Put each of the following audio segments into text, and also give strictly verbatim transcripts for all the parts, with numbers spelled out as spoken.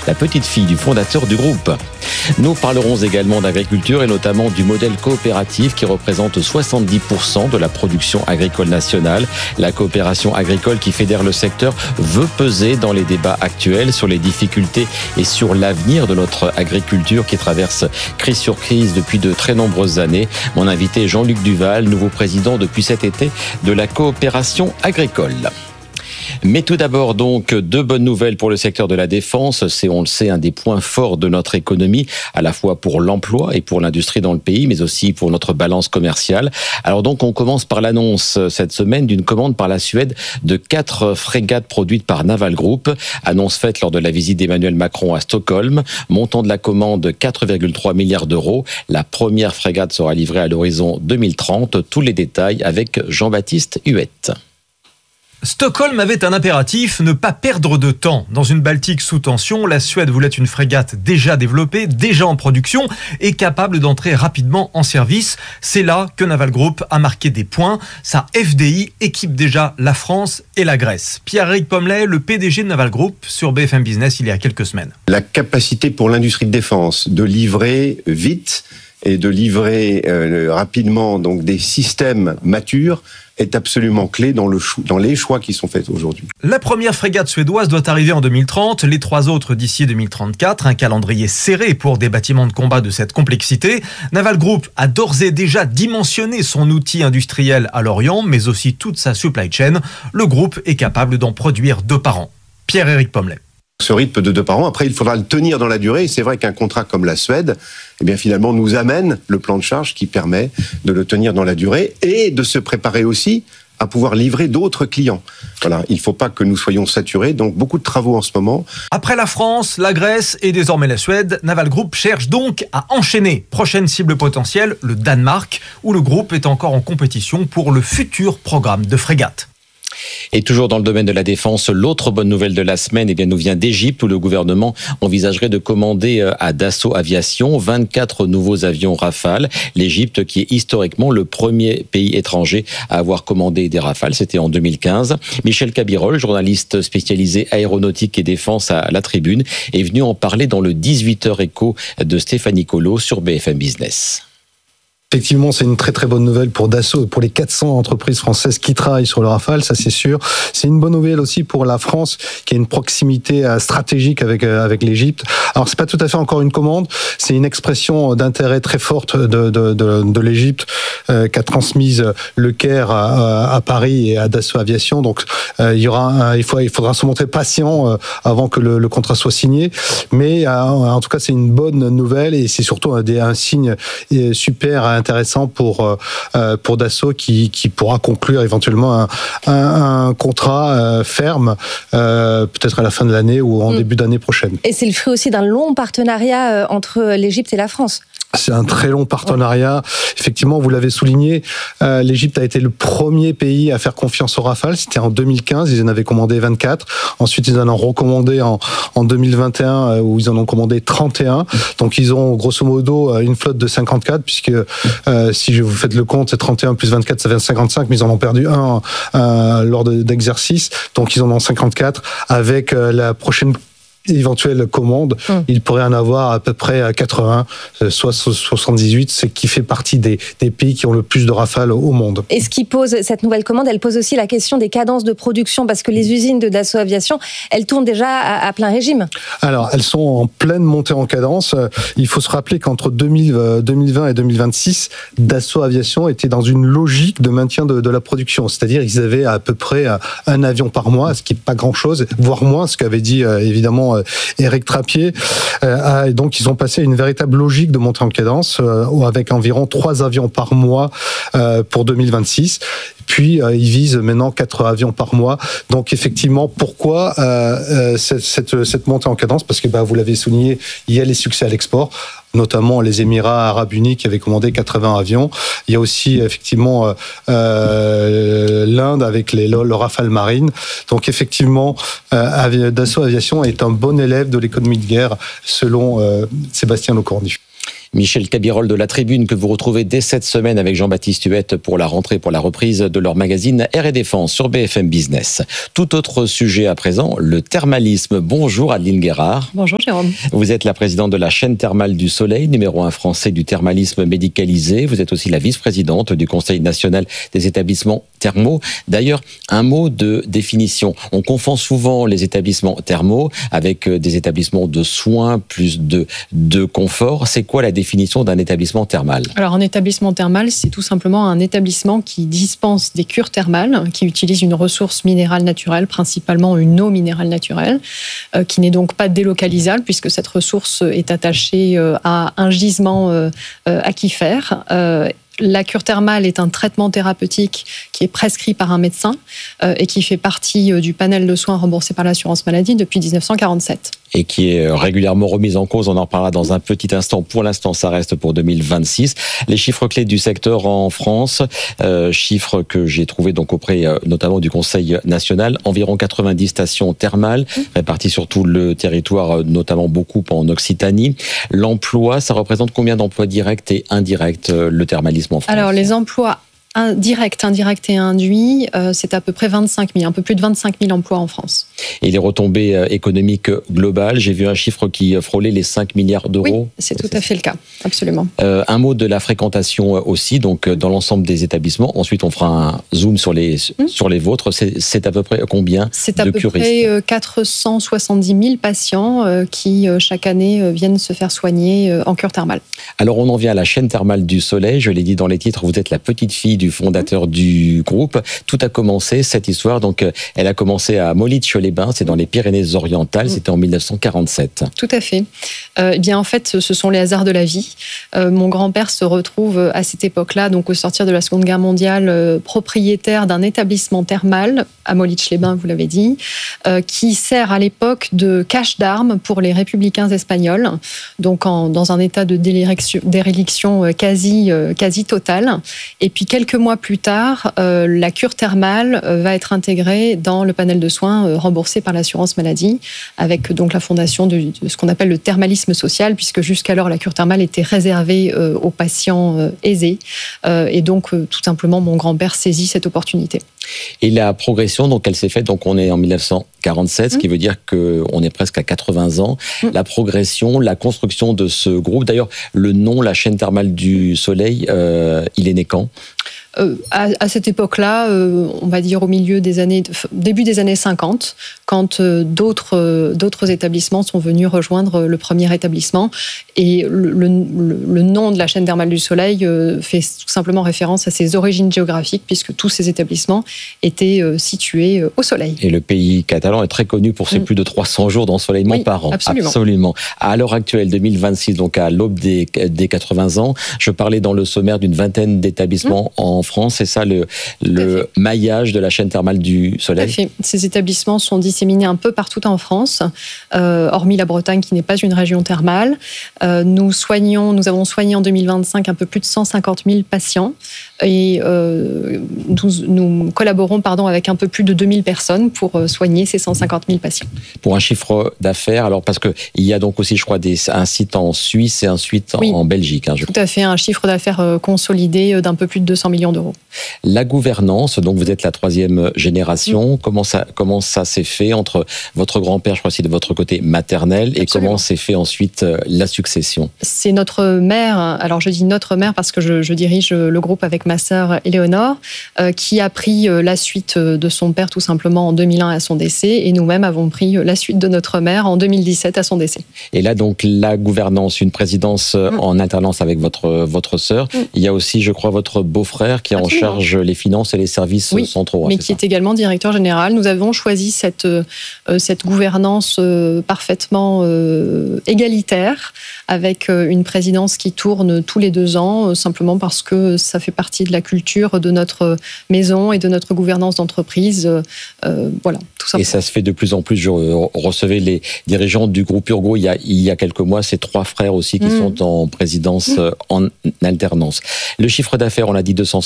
la petite fille du fondateur du groupe. Nous parlerons également d'agriculture et notamment du modèle coopératif qui représente soixante-dix pour cent de la production agricole nationale. La coopération agricole qui fédère le secteur veut peser dans les débats actuels sur les difficultés et sur l'avenir de notre agriculture qui traverse crise sur crise depuis de très nombreuses années. Mon invité est Jean-Luc Duval, nouveau président depuis cet été de la coopération agricole. Mais tout d'abord, donc, deux bonnes nouvelles pour le secteur de la défense. C'est, on le sait, un des points forts de notre économie, à la fois pour l'emploi et pour l'industrie dans le pays, mais aussi pour notre balance commerciale. Alors donc, on commence par l'annonce cette semaine d'une commande par la Suède de quatre frégates produites par Naval Group. Annonce faite lors de la visite d'Emmanuel Macron à Stockholm. Montant de la commande, quatre virgule trois milliards d'euros. La première frégate sera livrée à l'horizon deux mille trente. Tous les détails avec Jean-Baptiste Huette. Stockholm avait un impératif, ne pas perdre de temps. Dans une Baltique sous tension, la Suède voulait une frégate déjà développée, déjà en production et capable d'entrer rapidement en service. C'est là que Naval Group a marqué des points. Sa F D I équipe déjà la France et la Grèce. Pierre-Éric Pommelet, le P D G de Naval Group, sur B F M Business il y a quelques semaines. La capacité pour l'industrie de défense de livrer vite et de livrer euh, rapidement donc des systèmes matures est absolument clé dans, le cho- dans les choix qui sont faits aujourd'hui. La première frégate suédoise doit arriver en deux mille trente, les trois autres d'ici deux mille trente-quatre, un calendrier serré pour des bâtiments de combat de cette complexité. Naval Group a d'ores et déjà dimensionné son outil industriel à Lorient, mais aussi toute sa supply chain. Le groupe est capable d'en produire deux par an. Pierre-Éric Pommelet. Ce rythme de deux par an, après il faudra le tenir dans la durée, et c'est vrai qu'un contrat comme la Suède, eh bien finalement nous amène le plan de charge qui permet de le tenir dans la durée et de se préparer aussi à pouvoir livrer d'autres clients. Voilà, il ne faut pas que nous soyons saturés, donc beaucoup de travaux en ce moment. Après la France, la Grèce et désormais la Suède, Naval Group cherche donc à enchaîner. Prochaine cible potentielle, le Danemark, où le groupe est encore en compétition pour le futur programme de frégate. Et toujours dans le domaine de la défense, l'autre bonne nouvelle de la semaine eh bien, nous vient d'Égypte où le gouvernement envisagerait de commander à Dassault Aviation vingt-quatre nouveaux avions Rafale. L'Égypte qui est historiquement le premier pays étranger à avoir commandé des Rafales, c'était en deux mille quinze. Michel Cabirol, journaliste spécialisé aéronautique et défense à La Tribune, est venu en parler dans le dix-huit heures écho de Stéphanie Colo sur B F M Business. Effectivement, c'est une très très bonne nouvelle pour Dassault et pour les quatre cents entreprises françaises qui travaillent sur le Rafale, ça c'est sûr. C'est une bonne nouvelle aussi pour la France qui a une proximité stratégique avec avec l'Égypte. Alors c'est pas tout à fait encore une commande, c'est une expression d'intérêt très forte de de de, de l'Égypte euh, qu'a transmise le Caire à, à Paris et à Dassault Aviation. Donc euh, il y aura un, il faut il faudra se montrer patient euh, avant que le, le contrat soit signé. Mais euh, en tout cas c'est une bonne nouvelle et c'est surtout un, un signe super intéressant pour euh, pour Dassault qui qui pourra conclure éventuellement un un, un contrat euh, ferme euh, peut-être à la fin de l'année ou en mmh. début d'année prochaine. Et c'est le fruit aussi d'un long partenariat euh, entre l'Égypte et la France. C'est un très long partenariat. Effectivement, vous l'avez souligné, euh, l'Égypte a été le premier pays à faire confiance au Rafale. C'était en deux mille quinze, ils en avaient commandé vingt-quatre. Ensuite, ils en ont recommandé en, en deux mille vingt et un, euh, où ils en ont commandé trente et un. Donc, ils ont grosso modo une flotte de cinquante-quatre, puisque euh, si je vous faites le compte, c'est trente et un plus vingt-quatre, ça fait cinquante-cinq, mais ils en ont perdu un euh, lors de, d'exercice. Donc, ils en ont cinquante-quatre. Avec euh, la prochaine éventuelle commande, mmh. il pourrait en avoir à peu près à quatre-vingts, soit soixante-dix-huit, ce qui fait partie des, des pays qui ont le plus de Rafale au monde. Et ce qui pose, cette nouvelle commande, elle pose aussi la question des cadences de production, parce que les usines de Dassault Aviation, elles tournent déjà à, à plein régime. Alors, elles sont en pleine montée en cadence. Il faut se rappeler qu'entre deux mille, deux mille vingt et deux mille vingt-six, Dassault Aviation était dans une logique de maintien de, de la production. C'est-à-dire, ils avaient à peu près un avion par mois, ce qui n'est pas grand-chose, voire moins, ce qu'avait dit évidemment Éric Trappier. Euh, et donc, ils ont passé à une véritable logique de montée en cadence euh, avec environ trois avions par mois euh, pour deux mille vingt-six. Puis, euh, ils visent maintenant quatre avions par mois. Donc, effectivement, pourquoi euh, euh, cette, cette, cette montée en cadence ? Parce que, bah, vous l'avez souligné, il y a les succès à l'export, notamment les Émirats Arabes Unis qui avaient commandé quatre-vingts avions. Il y a aussi effectivement euh, l'Inde avec les, le, le Rafale Marine. Donc effectivement, euh, Dassault Aviation est un bon élève de l'économie de guerre selon euh, Sébastien Lecornu. Michel Cabirol de La Tribune, que vous retrouvez dès cette semaine avec Jean-Baptiste Huette pour la rentrée, pour la reprise de leur magazine Air et Défense sur B F M Business. Tout autre sujet à présent, le thermalisme. Bonjour Adeline Guérard. Bonjour Jérôme. Vous êtes la présidente de la chaîne thermale du Soleil, numéro un français du thermalisme médicalisé. Vous êtes aussi la vice-présidente du Conseil national des établissements thermaux. D'ailleurs, un mot de définition. On confond souvent les établissements thermaux avec des établissements de soins, plus de, de confort. C'est quoi la définition d'un établissement thermal? Alors, un établissement thermal, c'est tout simplement un établissement qui dispense des cures thermales, qui utilise une ressource minérale naturelle, principalement une eau minérale naturelle, euh, qui n'est donc pas délocalisable puisque cette ressource est attachée euh, à un gisement euh, euh, aquifère. Euh, La cure thermale est un traitement thérapeutique qui est prescrit par un médecin euh, et qui fait partie euh, du panel de soins remboursés par l'assurance maladie depuis dix-neuf cent quarante-sept. Et qui est régulièrement remise en cause. On en reparlera dans un petit instant. Pour l'instant, ça reste pour deux mille vingt-six. Les chiffres clés du secteur en France, euh, chiffres que j'ai trouvés donc auprès euh, notamment du Conseil national, environ quatre-vingt-dix stations thermales réparties sur tout le territoire, notamment beaucoup en Occitanie. L'emploi, ça représente combien d'emplois directs et indirects, euh, le thermalisme en France? Alors, les emplois direct, indirect et induit, euh, c'est à peu près vingt-cinq mille, un peu plus de vingt-cinq mille emplois en France. Et les retombées euh, économiques globales, j'ai vu un chiffre qui frôlait les cinq milliards d'euros. Oui, c'est tout à fait le cas, absolument. Euh, un mot de la fréquentation aussi, donc dans l'ensemble des établissements. Ensuite, on fera un zoom sur les, mmh. sur les vôtres. C'est, c'est à peu près combien C'est à de peu curistes? près quatre cent soixante-dix mille patients euh, qui, euh, chaque année, euh, viennent se faire soigner euh, en cure thermale. Alors, on en vient à la chaîne thermale du Soleil. Je l'ai dit dans les titres, vous êtes la petite fille du fondateur mmh. du groupe. Tout a commencé, cette histoire, donc elle a commencé à Mollitch-les-Bains, c'est dans les Pyrénées-Orientales, mmh. c'était en mille neuf cent quarante-sept. Tout à fait. Euh, eh bien, en fait, ce sont les hasards de la vie. Euh, mon grand-père se retrouve à cette époque-là, donc au sortir de la Seconde Guerre mondiale, euh, propriétaire d'un établissement thermal à Mollitch-les-Bains, vous l'avez dit, euh, qui sert à l'époque de cache d'armes pour les républicains espagnols, donc en, dans un état de déréliction, déréliction quasi, euh, quasi totale. Et puis quelques mois plus tard, euh, la cure thermale euh, va être intégrée dans le panel de soins euh, remboursé par l'assurance maladie, avec donc la fondation de, de ce qu'on appelle le thermalisme social, puisque jusqu'alors la cure thermale était réservée euh, aux patients euh, aisés. Euh, et donc, euh, tout simplement, mon grand-père saisit cette opportunité. Et la progression, donc, elle s'est faite, donc on est en mille neuf cent quarante-sept, mmh. ce qui veut dire qu'on est presque à quatre-vingts ans. Mmh. La progression, la construction de ce groupe, d'ailleurs, le nom, la chaîne thermale du Soleil, euh, il est né quand ? Euh, à, à cette époque-là, euh, on va dire au milieu des années, début des années cinquante, quand euh, d'autres, euh, d'autres établissements sont venus rejoindre le premier établissement. Et le, le, le nom de la chaîne thermale du Soleil euh, fait tout simplement référence à ses origines géographiques, puisque tous ces établissements étaient euh, situés euh, au soleil. Et le pays catalan est très connu pour ses mmh. plus de trois cents jours d'ensoleillement oui, par an. Absolument. absolument. À l'heure actuelle, deux mille vingt-six, donc à l'aube des, des quatre-vingts ans, je parlais dans le sommaire d'une vingtaine d'établissements mmh. en France. C'est ça le, le maillage de la chaîne thermale du Soleil? Tout à fait. Ces établissements sont disséminés un peu partout en France, euh, hormis la Bretagne qui n'est pas une région thermale. Euh, nous soignons, nous avons soigné en deux mille vingt-cinq un peu plus de cent cinquante mille patients et euh, nous, nous collaborons pardon, avec un peu plus de deux mille personnes pour soigner ces cent cinquante mille patients. Pour un chiffre d'affaires, alors parce qu'il y a donc aussi, je crois, des, un site en Suisse et un site oui, en Belgique. Hein, je tout crois. à fait, un chiffre d'affaires consolidé d'un peu plus de deux cents millions d'euros. La gouvernance, donc vous êtes la troisième génération. Mmh. Comment ça, comment ça s'est fait entre votre grand-père, je crois, c'est de votre côté maternel, et Absolument. Comment s'est fait ensuite la succession? C'est notre mère. Alors je dis notre mère parce que je, je dirige le groupe avec ma sœur Éléonore, euh, qui a pris la suite de son père tout simplement en deux mille un à son décès, et nous-mêmes avons pris la suite de notre mère en deux mille dix-sept à son décès. Et là donc la gouvernance, une présidence mmh. en alternance avec votre votre sœur. Mmh. Il y a aussi, je crois, votre beau-frère qui est Absolument. En charge les finances et les services oui, centraux. mais hein, qui ça. est également directeur général. Nous avons choisi cette, euh, cette gouvernance euh, parfaitement euh, égalitaire, avec euh, une présidence qui tourne tous les deux ans, euh, simplement parce que ça fait partie de la culture de notre maison et de notre gouvernance d'entreprise. Euh, voilà, tout simplement. Et ça se fait de plus en plus. Je recevais les dirigeants du groupe Urgo il y a, il y a quelques mois, ces trois frères aussi qui mmh. sont en présidence mmh. en alternance. Le chiffre d'affaires, on l'a dit, deux cent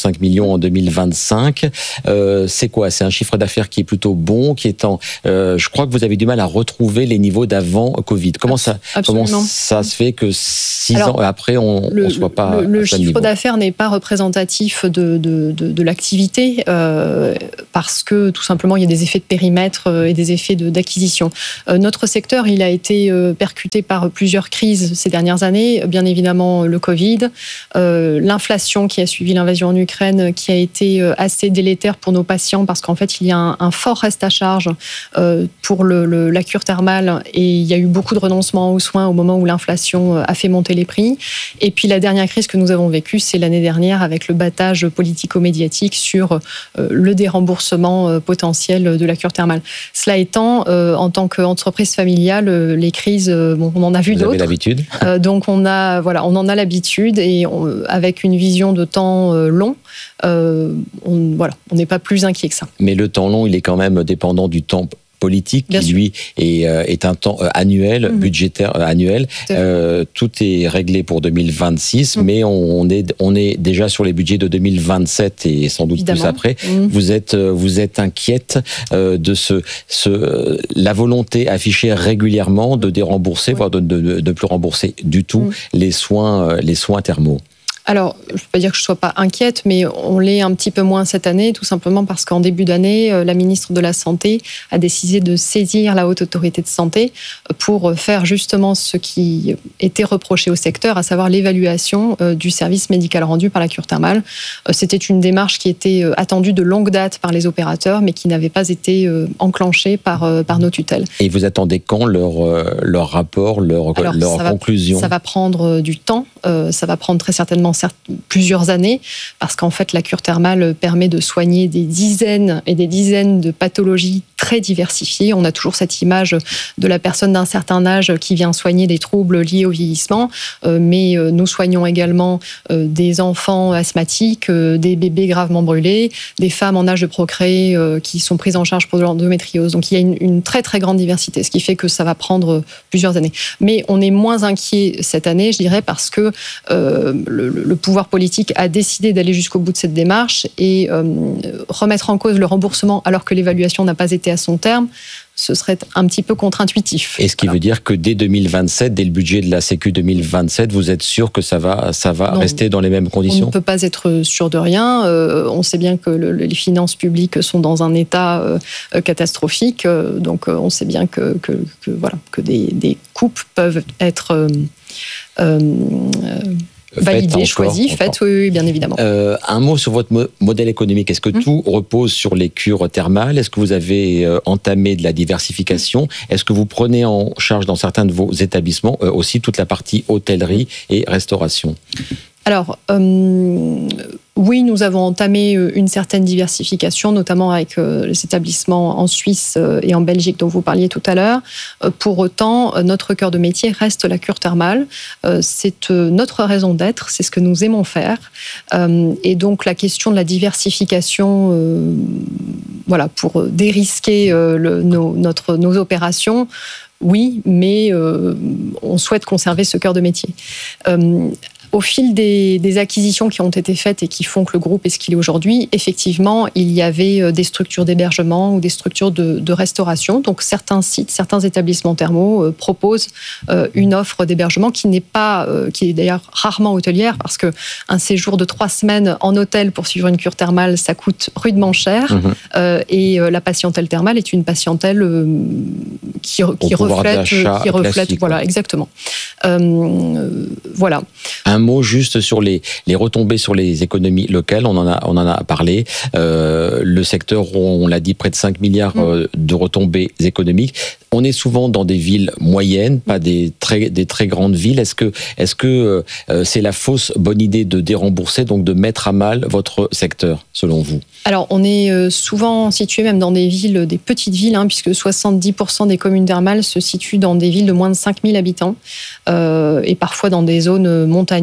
cinq millions en deux mille vingt-cinq. Euh, c'est quoi? C'est un chiffre d'affaires qui est plutôt bon, qui est en... Euh, je crois que vous avez du mal à retrouver les niveaux d'avant Covid. Comment ça, comment ça se fait que six Alors, ans après, on ne soit pas... Le, le chiffre d'affaires n'est pas représentatif de, de, de, de l'activité euh, parce que tout simplement, il y a des effets de périmètre et des effets de, d'acquisition. Euh, notre secteur, il a été euh, percuté par plusieurs crises ces dernières années. Bien évidemment, le Covid, euh, l'inflation qui a suivi l'invasion en Ukraine, qui a été assez délétère pour nos patients parce qu'en fait, il y a un, un fort reste à charge euh, pour le, le, la cure thermale et il y a eu beaucoup de renoncements aux soins au moment où l'inflation a fait monter les prix. Et puis la dernière crise que nous avons vécue, c'est l'année dernière avec le battage politico-médiatique sur euh, le déremboursement euh, potentiel de la cure thermale. Cela étant, euh, en tant qu'entreprise familiale, euh, les crises, euh, bon, on en a vu Vous d'autres. Vous avez l'habitude. Euh, donc on a, voilà, on en a l'habitude et on, avec une vision de temps euh, long, euh, on, voilà, on n'est pas plus inquiet que ça. Mais le temps long, il est quand même dépendant du temps politique Bien qui sûr. lui est, euh, est un temps euh, annuel, mmh. budgétaire euh, annuel. Tout, euh, tout est réglé pour deux mille vingt-six, mmh. mais on, on, est, on est déjà sur les budgets de deux mille vingt-sept et sans doute Évidemment. plus après. Mmh. Vous êtes, vous êtes inquiète euh, de ce, ce, euh, la volonté affichée régulièrement de dérembourser, oui. voire de ne de plus rembourser du tout mmh. les soins, euh, les soins thermaux. Alors, je ne peux pas dire que je ne sois pas inquiète, mais on l'est un petit peu moins cette année, tout simplement parce qu'en début d'année, la ministre de la Santé a décidé de saisir la Haute Autorité de Santé pour faire justement ce qui était reproché au secteur, à savoir l'évaluation du service médical rendu par la cure thermale. C'était une démarche qui était attendue de longue date par les opérateurs, mais qui n'avait pas été enclenchée par, par nos tutelles. Et vous attendez quand leur, leur rapport, leur, Alors, leur ça conclusion? va, Ça va prendre du temps, ça va prendre très certainement plusieurs années, parce qu'en fait, la cure thermale permet de soigner des dizaines et des dizaines de pathologies très diversifiées. On a toujours cette image de la personne d'un certain âge qui vient soigner des troubles liés au vieillissement, mais nous soignons également des enfants asthmatiques, des bébés gravement brûlés, des femmes en âge de procréer qui sont prises en charge pour de l'endométriose. Donc il y a une, une très très grande diversité, ce qui fait que ça va prendre plusieurs années. Mais on est moins inquiet cette année, je dirais, parce que euh, le, le pouvoir politique a décidé d'aller jusqu'au bout de cette démarche et euh, remettre en cause le remboursement alors que l'évaluation n'a pas été à son terme, ce serait un petit peu contre-intuitif. Et ce qui voilà. veut dire que dès deux mille vingt-sept, dès le budget de la Sécu deux mille vingt-sept, vous êtes sûr que ça va, ça va non, rester dans les mêmes conditions? On ne peut pas être sûr de rien. Euh, on sait bien que le, les finances publiques sont dans un état euh, catastrophique. Euh, donc on sait bien que, que, que, voilà, que des, des coupes peuvent être... Euh, euh, validé, choisi, fait, oui, oui, bien évidemment. Euh, un mot sur votre mo- modèle économique. Est-ce que mmh. tout repose sur les cures thermales? Est-ce que vous avez euh, entamé de la diversification? Est-ce que vous prenez en charge dans certains de vos établissements euh, aussi toute la partie hôtellerie et restauration? Alors, euh, oui, nous avons entamé une certaine diversification, notamment avec euh, les établissements en Suisse euh, et en Belgique dont vous parliez tout à l'heure. Euh, pour autant, euh, notre cœur de métier reste la cure thermale. Euh, c'est euh, notre raison d'être, c'est ce que nous aimons faire. Euh, et donc, la question de la diversification, euh, voilà, pour dérisquer euh, le, nos, notre, nos opérations, oui, mais euh, on souhaite conserver ce cœur de métier. Euh, Au fil des, des acquisitions qui ont été faites et qui font que le groupe est ce qu'il est aujourd'hui, effectivement, il y avait des structures d'hébergement ou des structures de, de restauration. Donc, certains sites, certains établissements thermaux euh, proposent euh, une offre d'hébergement qui n'est pas, euh, qui est d'ailleurs rarement hôtelière, parce que un séjour de trois semaines en hôtel pour suivre une cure thermale, ça coûte rudement cher. Mmh. Euh, et euh, la patientèle thermale est une patientèle euh, qui, qui reflète, qui reflète, voilà, exactement. Euh, voilà. Un mot juste sur les, les retombées sur les économies locales, on en a, on en a parlé. Euh, le secteur, on l'a dit, près de cinq milliards mmh. de retombées économiques. On est souvent dans des villes moyennes, pas des très, des très grandes villes. Est-ce que, est-ce que euh, c'est la fausse bonne idée de dérembourser, donc de mettre à mal votre secteur, selon vous? Alors, on est souvent situé même dans des villes, des petites villes, hein, puisque soixante-dix pour cent des communes thermales se situent dans des villes de moins de cinq mille habitants, euh, et parfois dans des zones montagneuses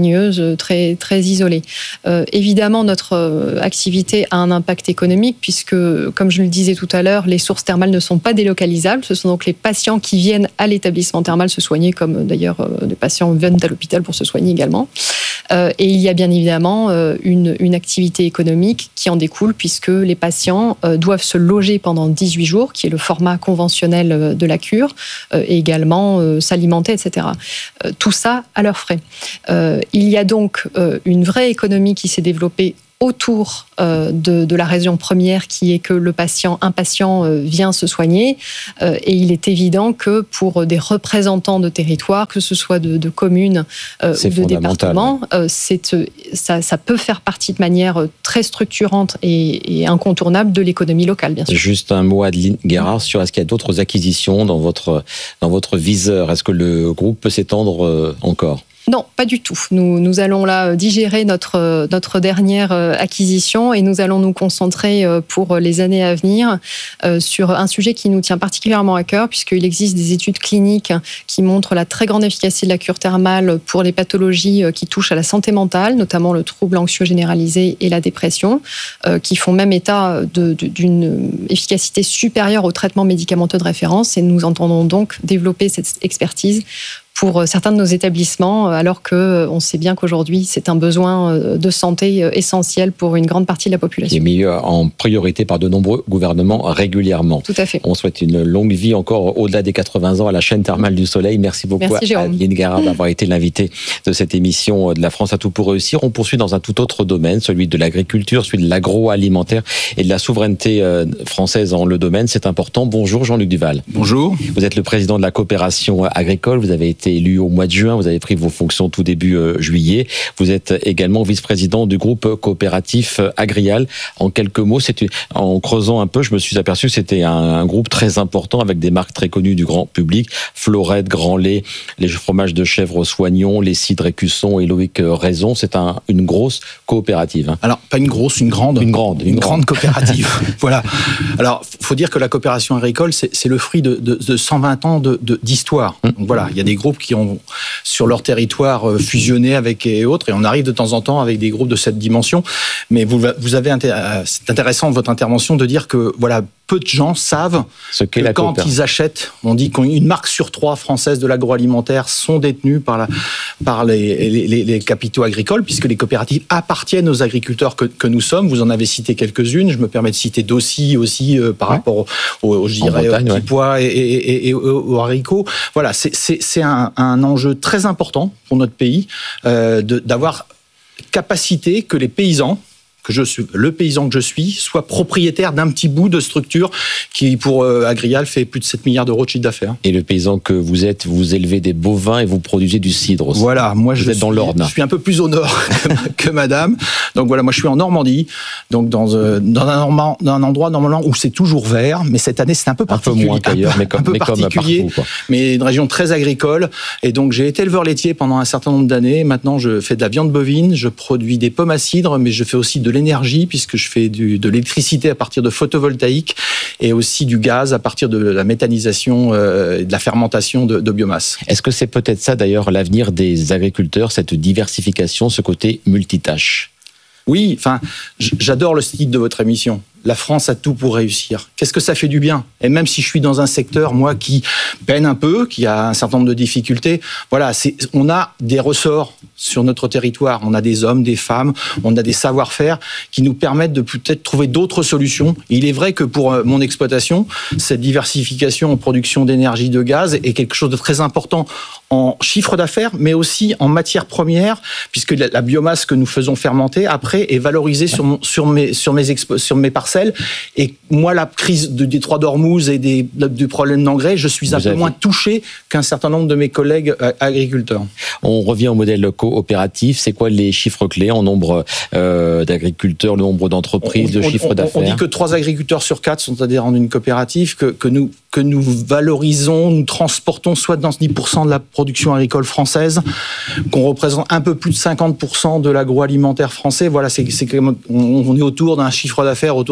montagneuses, très, très isolées. Euh, évidemment, notre euh, activité a un impact économique puisque, comme je le disais tout à l'heure, les sources thermales ne sont pas délocalisables. Ce sont donc les patients qui viennent à l'établissement thermal se soigner, comme d'ailleurs euh, des patients viennent à l'hôpital pour se soigner également. Euh, et il y a bien évidemment euh, une, une activité économique qui en découle puisque les patients euh, doivent se loger pendant dix-huit jours, qui est le format conventionnel euh, de la cure, euh, et également euh, s'alimenter, et cetera. Euh, tout ça à leurs frais. Euh, il y a donc euh, une vraie économie qui s'est développée autour euh, de, de la raison première qui est que le patient, un patient euh, vient se soigner euh, et il est évident que pour des représentants de territoire, que ce soit de, de communes euh, ou de départements, euh, c'est, ça, ça peut faire partie de manière très structurante et, et incontournable de l'économie locale, bien sûr. Juste un mot, Adeline Guérard, sur est-ce qu'il y a d'autres acquisitions dans votre, dans votre viseur? Est-ce que le groupe peut s'étendre euh, encore? Non, pas du tout. Nous, nous allons là digérer notre, notre dernière acquisition et nous allons nous concentrer pour les années à venir sur un sujet qui nous tient particulièrement à cœur puisqu'il existe des études cliniques qui montrent la très grande efficacité de la cure thermale pour les pathologies qui touchent à la santé mentale, notamment le trouble anxieux généralisé et la dépression, qui font même état de, de, d'une efficacité supérieure au traitement médicamenteux de référence et nous entendons donc développer cette expertise pour certains de nos établissements, alors qu'on sait bien qu'aujourd'hui, c'est un besoin de santé essentiel pour une grande partie de la population. Qui est mis en priorité par de nombreux gouvernements régulièrement. Tout à fait. On souhaite une longue vie encore au-delà des quatre-vingts ans à la chaîne thermale du Soleil. Merci beaucoup Merci, à Adeline Guérard d'avoir été l'invité de cette émission de La France a tout pour réussir. On poursuit dans un tout autre domaine, celui de l'agriculture, celui de l'agroalimentaire et de la souveraineté française en le domaine. C'est important. Bonjour Jean-Luc Duval. Bonjour. Vous êtes le président de la coopération agricole. Vous avez été élu au mois de juin, vous avez pris vos fonctions tout début euh, juillet. Vous êtes également vice-président du groupe coopératif Agrial. En quelques mots, c'est une... en creusant un peu, je me suis aperçu que c'était un, un groupe très important avec des marques très connues du grand public. Florette, Grand Lait, les fromages de chèvre Soignon, les cidres Écusson et Loïc Raison. C'est un, une grosse coopérative. Hein. Alors, pas une grosse, une grande. Une grande. Une, une grande, grande coopérative. Voilà. Alors, il faut dire que la coopération agricole, c'est, c'est le fruit de, de, de cent vingt ans de, de, d'histoire. Mmh. Donc voilà, il y a des groupes qui ont sur leur territoire fusionné avec et autres, et on arrive de temps en temps avec des groupes de cette dimension. Mais vous, vous avez, c'est intéressant votre intervention de dire que voilà, peu de gens savent Ce que la quand ils achètent, on dit qu'une marque sur trois française de l'agroalimentaire sont détenues par, la, par les, les, les, les capitaux agricoles, puisque les coopératives appartiennent aux agriculteurs que, que nous sommes. Vous en avez cité quelques-unes. Je me permets de citer Dossi aussi euh, par ouais. rapport aux, aux, je dirais, Bretagne, aux petits ouais. pois et, et, et, et aux haricots. Voilà, c'est, c'est, c'est un, un enjeu très important pour notre pays euh, de, d'avoir capacité que les paysans, que je suis, le paysan que je suis, soit propriétaire d'un petit bout de structure qui, pour euh, Agrial, fait plus de sept milliards d'euros de chiffre d'affaires. Et le paysan que vous êtes, vous élevez des bovins et vous produisez du cidre aussi. Voilà, moi vous je, êtes suis, dans l'Orne. je suis un peu plus au nord que, que madame. Donc voilà, moi je suis en Normandie, donc dans, euh, dans, un, Normand, dans un endroit normalement où c'est toujours vert, mais cette année c'est un peu particulier. Un peu moins qu'ailleurs, mais comme, un peu mais particulier, comme partout, quoi. Mais une région très agricole. Et donc j'ai été éleveur laitier pendant un certain nombre d'années. Maintenant je fais de la viande bovine, je produis des pommes à cidre, mais je fais aussi de l'énergie, puisque que je fais du, de l'électricité à partir de photovoltaïque et aussi du gaz à partir de la méthanisation euh, et de la fermentation de, de biomasse. Est-ce que c'est peut-être ça d'ailleurs l'avenir des agriculteurs, cette diversification, ce côté multitâche ? Oui, enfin, j'adore le style de votre émission. La France a tout pour réussir. Qu'est-ce que ça fait du bien ? Et même si je suis dans un secteur, moi, qui peine un peu, qui a un certain nombre de difficultés, voilà, c'est, on a des ressorts sur notre territoire. On a des hommes, des femmes, on a des savoir-faire qui nous permettent de peut-être trouver d'autres solutions. Et il est vrai que pour mon exploitation, cette diversification en production d'énergie, de gaz est quelque chose de très important en chiffre d'affaires, mais aussi en matière première, puisque la, la biomasse que nous faisons fermenter, après, est valorisée sur, mon, sur, mes, sur, mes expo, sur mes parcelles. Et moi, la crise de Détroit d'Ormuz et des, du problème d'engrais, je suis un Vous peu avez... moins touché qu'un certain nombre de mes collègues agriculteurs. On revient au modèle coopératif. C'est quoi les chiffres clés en nombre euh, d'agriculteurs, le nombre d'entreprises, on, de chiffre on, d'affaires ? On dit que trois agriculteurs sur quatre sont adhérents d'une coopérative, que, que, nous, que nous valorisons, nous transportons soixante-dix pour cent de la production agricole française, qu'on représente un peu plus de cinquante pour cent de l'agroalimentaire français. Voilà, c'est, c'est, on, on est autour d'un chiffre d'affaires autour de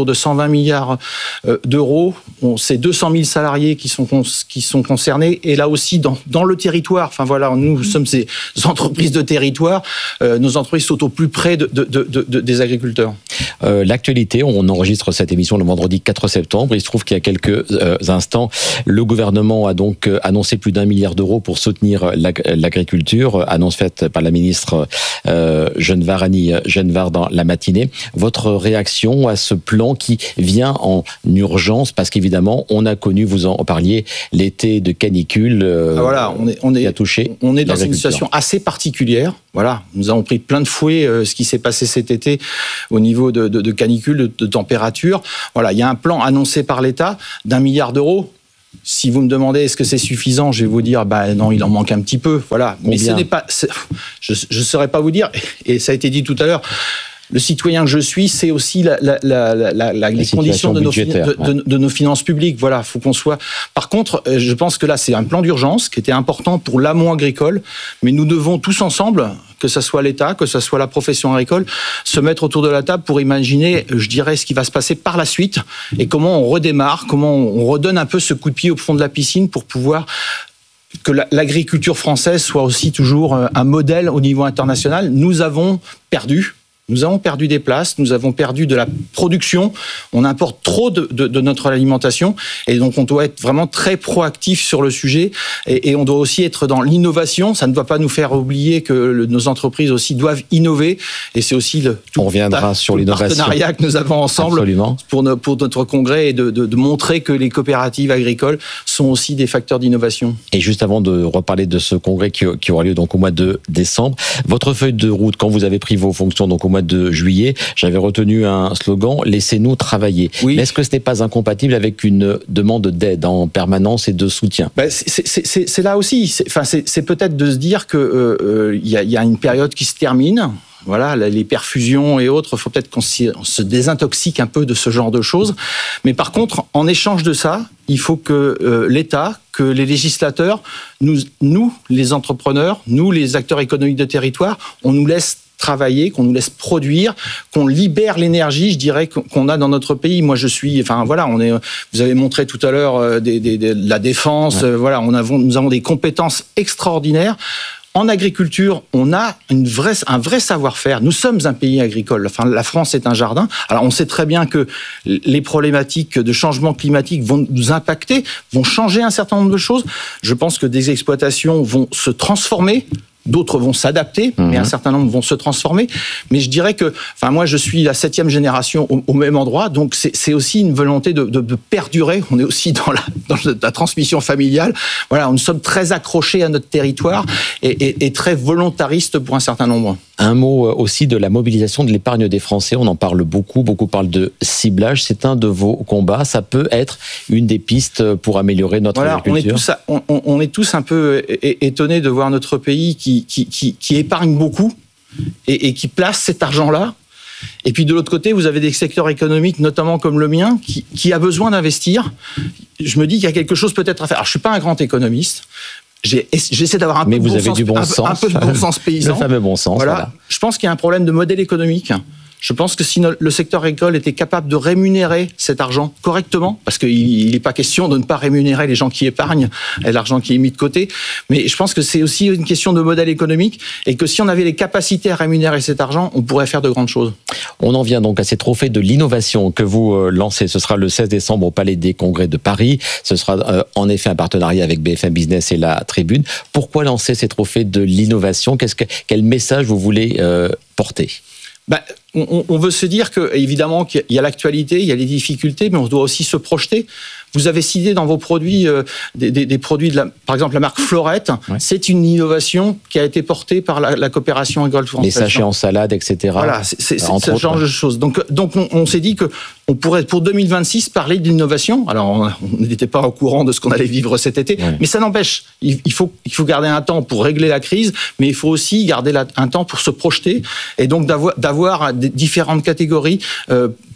de cent vingt milliards d'euros. On, c'est deux cent mille salariés qui sont, qui sont concernés. Et là aussi, dans, dans le territoire, enfin voilà, nous sommes ces entreprises de territoire. Euh, nos entreprises sont au plus près de, de, de, de, des agriculteurs. Euh, l'actualité, on enregistre cette émission le vendredi quatre septembre. Il se trouve qu'il y a quelques euh, instants, le gouvernement a donc euh, annoncé plus d'un milliard d'euros pour soutenir l'ag- l'agriculture. Annonce faite par la ministre euh, Genevard, Annie Genevard dans la matinée. Votre réaction à ce plan qui vient en urgence, parce qu'évidemment, on a connu, vous en parliez, l'été de canicule euh, ah voilà, on est, on est, qui a touché on est dans une situation assez particulière. Voilà, nous avons pris plein de fouet euh, ce qui s'est passé cet été au niveau de, de, de canicule, de, de température. Voilà, il y a un plan annoncé par l'État d'un milliard d'euros. Si vous me demandez est-ce que c'est suffisant, je vais vous dire bah non, il en manque un petit peu. Voilà, mais Combien ? ce n'est pas. C'est, je ne saurais pas vous dire. Et ça a été dit tout à l'heure. Le citoyen que je suis, c'est aussi la, la, la, la, la, la les conditions de nos, de, ouais. de, de nos finances publiques. Voilà, faut qu'on soit. Par contre, je pense que là, c'est un plan d'urgence qui était important pour l'amont agricole, mais nous devons tous ensemble, que ce soit l'État, que ce soit la profession agricole, se mettre autour de la table pour imaginer, je dirais, ce qui va se passer par la suite et comment on redémarre, comment on redonne un peu ce coup de pied au fond de la piscine pour pouvoir que l'agriculture française soit aussi toujours un modèle au niveau international. Nous avons perdu. Nous avons perdu des places, nous avons perdu de la production, on importe trop de, de, de notre alimentation et donc on doit être vraiment très proactif sur le sujet et, et on doit aussi être dans l'innovation. Ça ne doit pas nous faire oublier que le, nos entreprises aussi doivent innover et c'est aussi le, tout, on reviendra sur le l'innovation. partenariat que nous avons ensemble pour, nos, pour notre congrès et de, de, de montrer que les coopératives agricoles sont aussi des facteurs d'innovation. Et juste avant de reparler de ce congrès qui, qui aura lieu donc au mois de décembre, votre feuille de route, quand vous avez pris vos fonctions donc au mois de juillet, j'avais retenu un slogan « Laissez-nous travailler ». Oui. Mais est-ce que ce n'est pas incompatible avec une demande d'aide en permanence et de soutien ? Ben, c'est, c'est, c'est, c'est là aussi, c'est, enfin, c'est, c'est peut-être de se dire qu'il euh, y, y a une période qui se termine. Voilà, les perfusions et autres, il faut peut-être qu'on se désintoxique un peu de ce genre de choses. Mais par contre, en échange de ça, il faut que euh, l'État, que les législateurs, nous, nous, les entrepreneurs, nous, les acteurs économiques de territoire, on nous laisse travailler, qu'on nous laisse produire, qu'on libère l'énergie, je dirais, qu'on a dans notre pays. Moi, je suis, enfin voilà, on est. Vous avez montré tout à l'heure euh, des, des, des, la défense. Ouais. Euh, voilà, on avons, nous avons des compétences extraordinaires. En agriculture, on a une vraie, un vrai savoir-faire. Nous sommes un pays agricole. Enfin, la France est un jardin. Alors, on sait très bien que les problématiques de changement climatique vont nous impacter, vont changer un certain nombre de choses. Je pense que des exploitations vont se transformer. D'autres vont s'adapter, mmh. mais un certain nombre vont se transformer. Mais je dirais que, enfin, moi, je suis la septième génération au, au même endroit, donc c'est, c'est aussi une volonté de, de, de perdurer. On est aussi dans la, dans la transmission familiale. Voilà, nous sommes très accrochés à notre territoire et, et, et très volontaristes pour un certain nombre. Un mot aussi de la mobilisation de l'épargne des Français. On en parle beaucoup. Beaucoup parlent de ciblage. C'est un de vos combats. Ça peut être une des pistes pour améliorer notre voilà, agriculture. On est, tous, on, on est tous un peu étonnés de voir notre pays qui, qui, qui, qui épargne beaucoup et, et qui place cet argent-là. Et puis de l'autre côté, vous avez des secteurs économiques, notamment comme le mien, qui, qui a besoin d'investir. Je me dis qu'il y a quelque chose peut-être à faire. Alors, je ne suis pas un grand économiste. J'ai, j'essaie d'avoir un peu, Mais vous bon avez sens, du bon un, sens. un peu de bon sens paysan. Le fameux bon sens. Voilà. Voilà. Je pense qu'il y a un problème de modèle économique. Je pense que si le secteur agricole était capable de rémunérer cet argent correctement, parce qu'il n'est pas question de ne pas rémunérer les gens qui épargnent et l'argent qui est mis de côté, mais je pense que c'est aussi une question de modèle économique et que si on avait les capacités à rémunérer cet argent, on pourrait faire de grandes choses. On en vient donc à ces trophées de l'innovation que vous lancez. Ce sera le seize décembre au Palais des Congrès de Paris. Ce sera en effet un partenariat avec B F M Business et la Tribune. Pourquoi lancer ces trophées de l'innovation ? Qu'est-ce que, quel message vous voulez euh, porter ? Ben, on, on veut se dire que, évidemment, qu'il y a l'actualité, il y a les difficultés, mais on doit aussi se projeter. Vous avez cité dans vos produits, euh, des, des, des produits, de la, par exemple la marque Florette, ouais. C'est une innovation qui a été portée par la, la coopération agricole française. Les sachets en salade, et cetera. Voilà, c'est, c'est, c'est ce genre de choses. Donc, donc on, on s'est dit que on pourrait, pour deux mille vingt-six, parler d'innovation. Alors, on n'était pas au courant de ce qu'on allait vivre cet été, ouais. Mais ça n'empêche. Il, il, faut, il faut garder un temps pour régler la crise, mais il faut aussi garder la, un temps pour se projeter et donc d'avoir, d'avoir des différentes catégories. Euh,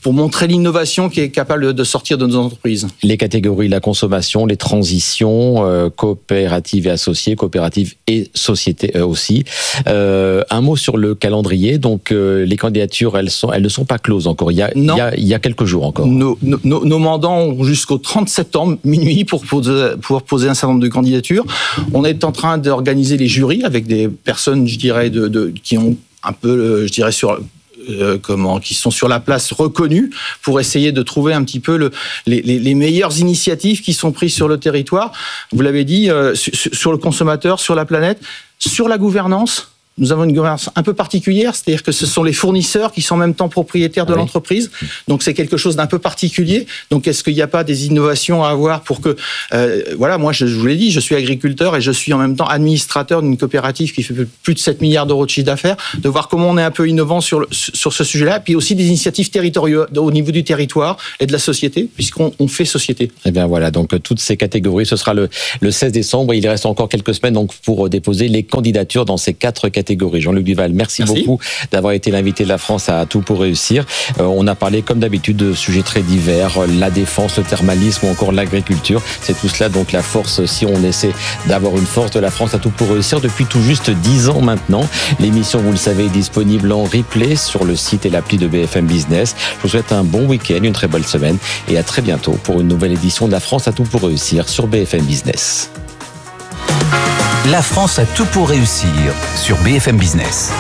pour montrer l'innovation qui est capable de sortir de nos entreprises. Les catégories, la consommation, les transitions, euh, coopératives et associées, coopératives et sociétés euh, aussi. Euh, un mot sur le calendrier. Donc, euh, les candidatures, elles sont, elles ne sont pas closes encore. Il y a, il y a, il y a quelques jours encore. Nos, nos, nos mandants ont jusqu'au trente septembre, minuit, pour poser, pour poser un certain nombre de candidatures. On est en train d'organiser les jurys avec des personnes, je dirais, de, de, qui ont un peu, je dirais, sur... Euh, comment, qui sont sur la place reconnus pour essayer de trouver un petit peu le, les, les, les meilleures initiatives qui sont prises sur le territoire. Vous l'avez dit, euh, sur, sur le consommateur, sur la planète, sur la gouvernance. Nous avons une gouvernance un peu particulière, c'est-à-dire que ce sont les fournisseurs qui sont en même temps propriétaires de oui. l'entreprise. Donc c'est quelque chose d'un peu particulier. Donc est-ce qu'il n'y a pas des innovations à avoir pour que... Euh, voilà, moi je, je vous l'ai dit, je suis agriculteur et je suis en même temps administrateur d'une coopérative qui fait plus de sept milliards d'euros de chiffre d'affaires. De voir comment on est un peu innovant sur, le, sur ce sujet-là. Puis aussi des initiatives territoriales au niveau du territoire et de la société, puisqu'on on fait société. Eh bien voilà, donc toutes ces catégories, ce sera le, le seize décembre. Il reste encore quelques semaines donc, pour déposer les candidatures dans ces quatre catégories. Jean-Luc Duval, merci, merci beaucoup d'avoir été l'invité de la France à Tout pour réussir. Euh, on a parlé comme d'habitude de sujets très divers, la défense, le thermalisme ou encore l'agriculture. C'est tout cela donc la force, si on essaie d'avoir une force de la France à Tout pour réussir depuis tout juste dix ans maintenant. L'émission, vous le savez, est disponible en replay sur le site et l'appli de B F M Business. Je vous souhaite un bon week-end, une très belle semaine et à très bientôt pour une nouvelle édition de la France à Tout pour réussir sur B F M Business. La France a tout pour réussir sur B F M Business.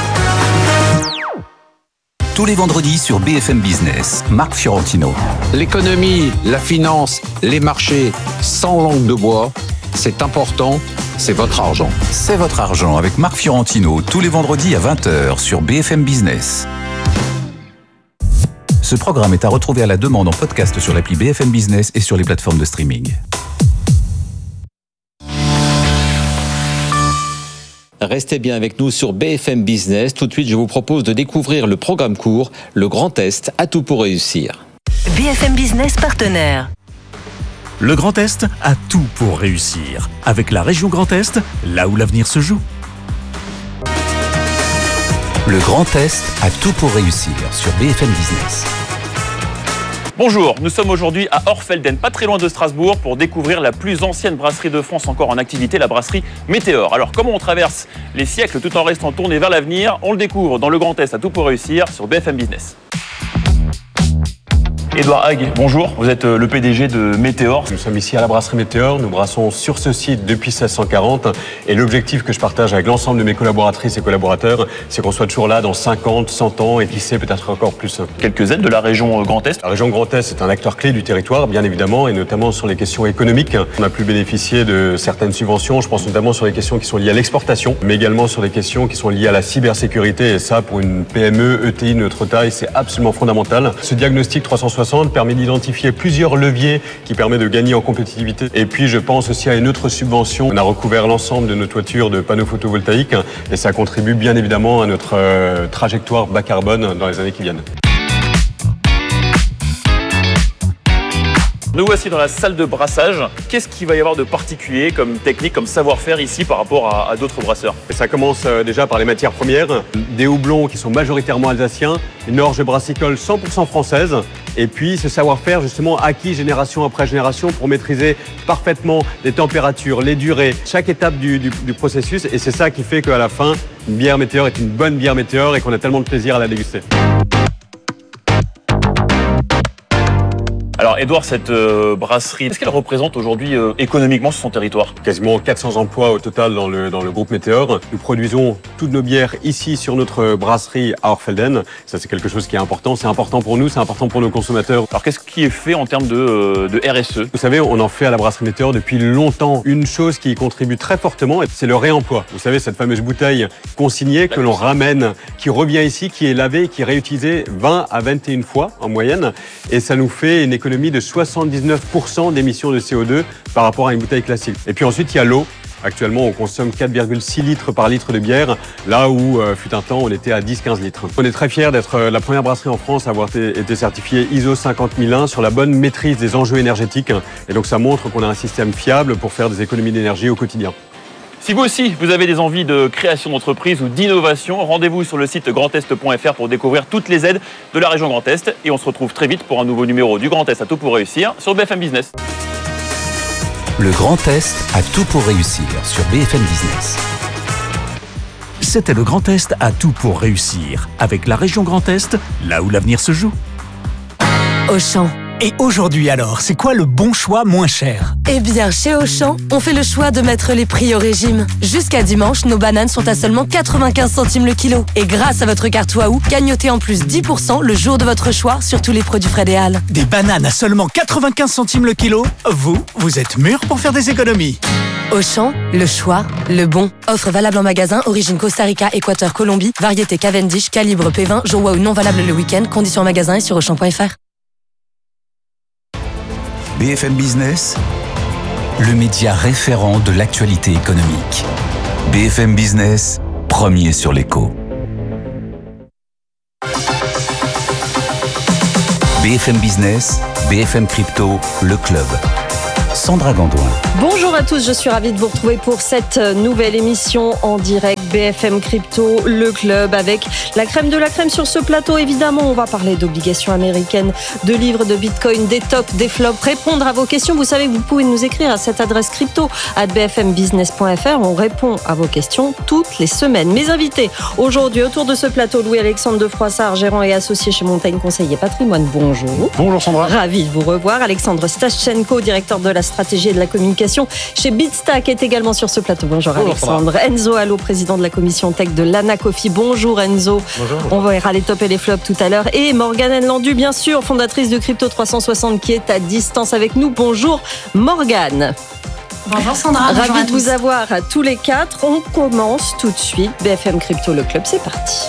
Tous les vendredis sur B F M Business, Marc Fiorentino. L'économie, la finance, les marchés, sans langue de bois, c'est important, c'est votre argent. C'est votre argent avec Marc Fiorentino, tous les vendredis à vingt heures sur B F M Business. Ce programme est à retrouver à la demande en podcast sur l'appli B F M Business et sur les plateformes de streaming. Restez bien avec nous sur B F M Business. Tout de suite, je vous propose de découvrir le programme court, le Grand Test à Tout pour réussir. B F M Business partenaire. Le Grand Est a tout pour réussir. Avec la région Grand Est, là où l'avenir se joue. Le Grand Est a tout pour réussir sur B F M Business. Bonjour, nous sommes aujourd'hui à Orfelden, pas très loin de Strasbourg, pour découvrir la plus ancienne brasserie de France encore en activité, la brasserie Météor. Alors comment on traverse les siècles tout en restant tourné vers l'avenir? On le découvre dans le Grand Est à Tout pour réussir sur B F M Business. Édouard Hague, bonjour, vous êtes le P D G de Météor. Nous sommes ici à la brasserie Météor, nous brassons sur ce site depuis mille six cent quarante et l'objectif que je partage avec l'ensemble de mes collaboratrices et collaborateurs, c'est qu'on soit toujours là dans cinquante, cent ans et qui sait peut-être encore plus. Quelques aides de la région Grand Est. La région Grand Est est un acteur clé du territoire, bien évidemment, et notamment sur les questions économiques. On a pu bénéficier de certaines subventions, je pense notamment sur les questions qui sont liées à l'exportation, mais également sur les questions qui sont liées à la cybersécurité, et ça pour une P M E, E T I de notre taille, c'est absolument fondamental. Ce diagnostic trois cent soixante permet d'identifier plusieurs leviers qui permettent de gagner en compétitivité. Et puis je pense aussi à une autre subvention. On a recouvert l'ensemble de nos toitures de panneaux photovoltaïques et ça contribue bien évidemment à notre euh, trajectoire bas carbone dans les années qui viennent. Nous voici dans la salle de brassage. Qu'est-ce qu'il va y avoir de particulier comme technique, comme savoir-faire ici par rapport à, à d'autres brasseurs? Et ça commence euh, déjà par les matières premières, des houblons qui sont majoritairement alsaciens, une orge brassicole cent pour cent française, et puis ce savoir-faire justement acquis génération après génération pour maîtriser parfaitement les températures, les durées, chaque étape du, du, du processus, et c'est ça qui fait qu'à la fin, une bière Météor est une bonne bière Météor et qu'on a tellement de plaisir à la déguster. Alors Édouard, cette euh, brasserie, qu'est-ce qu'elle représente aujourd'hui euh, économiquement sur son territoire? Quasiment quatre cents emplois au total dans le, dans le groupe Météor. Nous produisons toutes nos bières ici sur notre brasserie à Orfelden. Ça c'est quelque chose qui est important. C'est important pour nous, c'est important pour nos consommateurs. Alors qu'est-ce qui est fait en termes de, euh, de R S E? Vous savez, on en fait à la brasserie Météor depuis longtemps. Une chose qui y contribue très fortement, c'est le réemploi. Vous savez, cette fameuse bouteille consignée que l'on ramène, qui revient ici, qui est lavée, qui est réutilisée vingt à vingt et une fois en moyenne. Et ça nous fait une économie de soixante-dix-neuf pour cent d'émissions de C O deux par rapport à une bouteille classique. Et puis ensuite, il y a l'eau. Actuellement, on consomme quatre virgule six litres par litre de bière, là où, euh, fut un temps, on était à dix à quinze litres. On est très fiers d'être la première brasserie en France à avoir été certifiée I S O cinquante mille un sur la bonne maîtrise des enjeux énergétiques. Et donc, ça montre qu'on a un système fiable pour faire des économies d'énergie au quotidien. Si vous aussi, vous avez des envies de création d'entreprise ou d'innovation, rendez-vous sur le site grandest point f r pour découvrir toutes les aides de la région Grand Est. Et on se retrouve très vite pour un nouveau numéro du Grand Est à tout pour réussir sur B F M Business. Le Grand Est a tout pour réussir sur B F M Business. C'était le Grand Est a tout pour réussir. Avec la région Grand Est, là où l'avenir se joue. Auchan. Et aujourd'hui alors, c'est quoi le bon choix moins cher ? Eh bien, chez Auchan, on fait le choix de mettre les prix au régime. Jusqu'à dimanche, nos bananes sont à seulement quatre-vingt-quinze centimes le kilo. Et grâce à votre carte Waouh, gagnotez en plus dix pour cent le jour de votre choix sur tous les produits Fred et Al. Des bananes à seulement quatre-vingt-quinze centimes le kilo ? Vous, vous êtes mûrs pour faire des économies. Auchan, le choix, le bon. Offre valable en magasin, origine Costa Rica, Équateur, Colombie, variété Cavendish, calibre P vingt, jour Waouh non valable le week-end, conditions en magasin et sur auchan point f r. B F M Business, le média référent de l'actualité économique. B F M Business, premier sur l'écho. B F M Business, B F M Crypto, le club. Sandra Gandoin. Bonjour à tous, je suis ravie de vous retrouver pour cette nouvelle émission en direct B F M Crypto, le club, avec la crème de la crème sur ce plateau. Évidemment, on va parler d'obligations américaines, de livres de Bitcoin, des tops, des flops, répondre à vos questions. Vous savez que vous pouvez nous écrire à cette adresse crypto arobase b f m business point f r. On répond à vos questions toutes les semaines. Mes invités aujourd'hui autour de ce plateau, Louis-Alexandre de Froissart, gérant et associé chez Montaigne Conseil et Patrimoine. Bonjour. Bonjour Sandra. Ravi de vous revoir. Alexandre Stashchenko, directeur de la stratégie et de la communication chez Bitstack, est également sur ce plateau. Bonjour, Bonjour Alexandre. Sandra. Enzo Allo, président de la commission tech de l'Anacofi. Bonjour Enzo. Bonjour. On verra les tops et les flops tout à l'heure. Et Morgane Landu, bien sûr, fondatrice de Crypto trois cent soixante, qui est à distance avec nous. Bonjour Morgane. Bonjour Sandra. Ravi Bonjour à de tous. vous avoir à tous les quatre. On commence tout de suite. B F M Crypto, le club, c'est parti.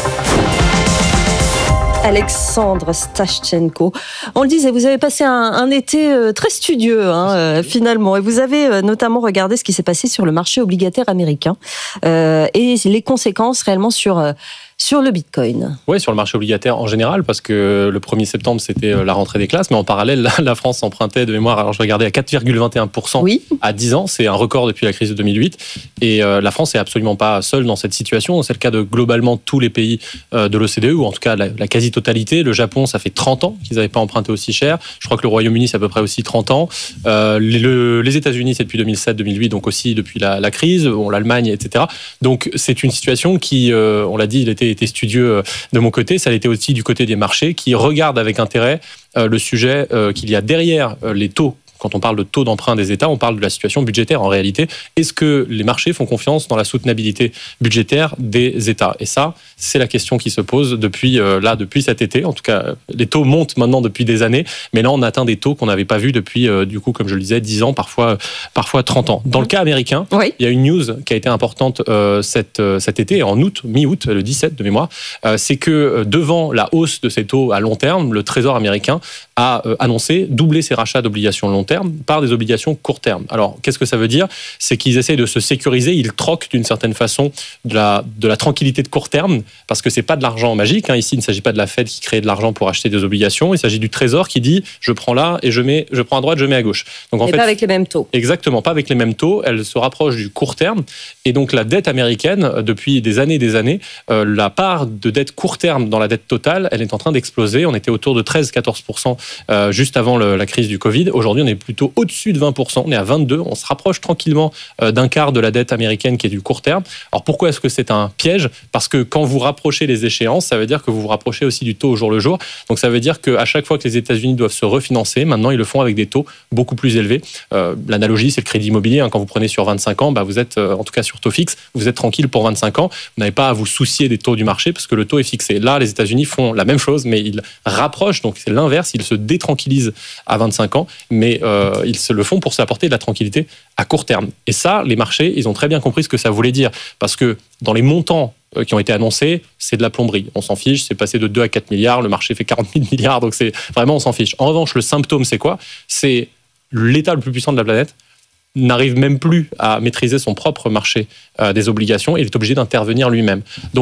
Alexandre Stashchenko. On le disait, vous avez passé un, un été euh, très studieux, hein, euh, finalement, et vous avez euh, notamment regardé ce qui s'est passé sur le marché obligataire américain euh, et les conséquences réellement sur euh, sur le Bitcoin. Oui, sur le marché obligataire en général, parce que le premier septembre, c'était la rentrée des classes, mais en parallèle, la, la France empruntait de mémoire, alors je regardais, à quatre virgule vingt et un pour cent oui. à dix ans. C'est un record depuis la crise de deux mille huit. Et euh, la France n'est absolument pas seule dans cette situation. C'est le cas de globalement tous les pays euh, de l'O C D E, ou en tout cas la, la quasi-totalité. Le Japon, ça fait trente ans qu'ils n'avaient pas emprunté aussi cher. Je crois que le Royaume-Uni, c'est à peu près aussi trente ans. Euh, les, le, les États-Unis, c'est depuis deux mille sept deux mille huit, donc aussi depuis la, la crise. Bon, l'Allemagne, et cetera. Donc c'est une situation qui, euh, on l'a dit, il était, était studieux de mon côté, ça l'était aussi du côté des marchés qui regardent avec intérêt euh, le sujet euh, qu'il y a derrière euh, les taux. Quand on parle de taux d'emprunt des États, on parle de la situation budgétaire en réalité. Est-ce que les marchés font confiance dans la soutenabilité budgétaire des États ? Et ça, c'est la question qui se pose depuis, euh, là, depuis cet été. En tout cas, les taux montent maintenant depuis des années, mais là, on atteint des taux qu'on n'avait pas vus depuis, euh, du coup, comme je le disais, dix ans, parfois, parfois trente ans. Dans le cas américain, oui. il y a une news qui a été importante euh, cet, euh, cet été, en août, mi-août, le dix-sept de mémoire, euh, c'est que euh, devant la hausse de ces taux à long terme, le Trésor américain a euh, annoncé doubler ses rachats d'obligations long terme par des obligations court terme. Alors, qu'est-ce que ça veut dire ? C'est qu'ils essayent de se sécuriser, ils troquent d'une certaine façon de la, de la tranquillité de court terme, parce que c'est pas de l'argent magique. Hein. Ici, il ne s'agit pas de la Fed qui crée de l'argent pour acheter des obligations, il s'agit du Trésor qui dit « je prends là et je, mets, je prends à droite, je mets à gauche ». Donc, en et fait, pas avec les mêmes taux. Exactement, pas avec les mêmes taux. Elle se rapproche du court terme. Et donc, la dette américaine, depuis des années et des années, euh, la part de dette court terme dans la dette totale, elle est en train d'exploser. On était autour de treize à quatorze pour cent euh, juste avant le, la crise du Covid. Aujourd'hui, on est plutôt au-dessus de vingt pour cent. On est à vingt-deux. On se rapproche tranquillement euh, d'un quart de la dette américaine qui est du court terme. Alors, pourquoi est-ce que c'est un piège ? Parce que quand vous rapprochez les échéances, ça veut dire que vous vous rapprochez aussi du taux au jour le jour. Donc, ça veut dire qu'à chaque fois que les États-Unis doivent se refinancer, maintenant, ils le font avec des taux beaucoup plus élevés. Euh, l'analogie, c'est le crédit immobilier. Hein. Quand vous prenez sur vingt-cinq ans, bah, vous êtes, euh, en tout cas sur taux fixe, vous êtes tranquille pour vingt-cinq ans. Vous n'avez pas à vous soucier des taux du marché parce que le taux est fixé. Là, les États-Unis font la même chose, mais ils rapprochent. Donc, c'est l'inverse. Ils se détranquillisent à vingt-cinq ans, mais euh, ils se le font pour s'apporter de la tranquillité à court terme. Et ça, les marchés, ils ont très bien compris ce que ça voulait dire. Parce que dans les montants qui ont été annoncés, c'est de la plomberie. On s'en fiche, c'est passé de deux à quatre milliards, le marché fait quarante mille milliards, donc c'est vraiment, on s'en fiche. En revanche, le symptôme, c'est quoi ? C'est l'État le plus puissant de la planète n'arrive même plus à maîtriser son propre marché euh, des obligations et il est obligé d'intervenir lui-même. Donc,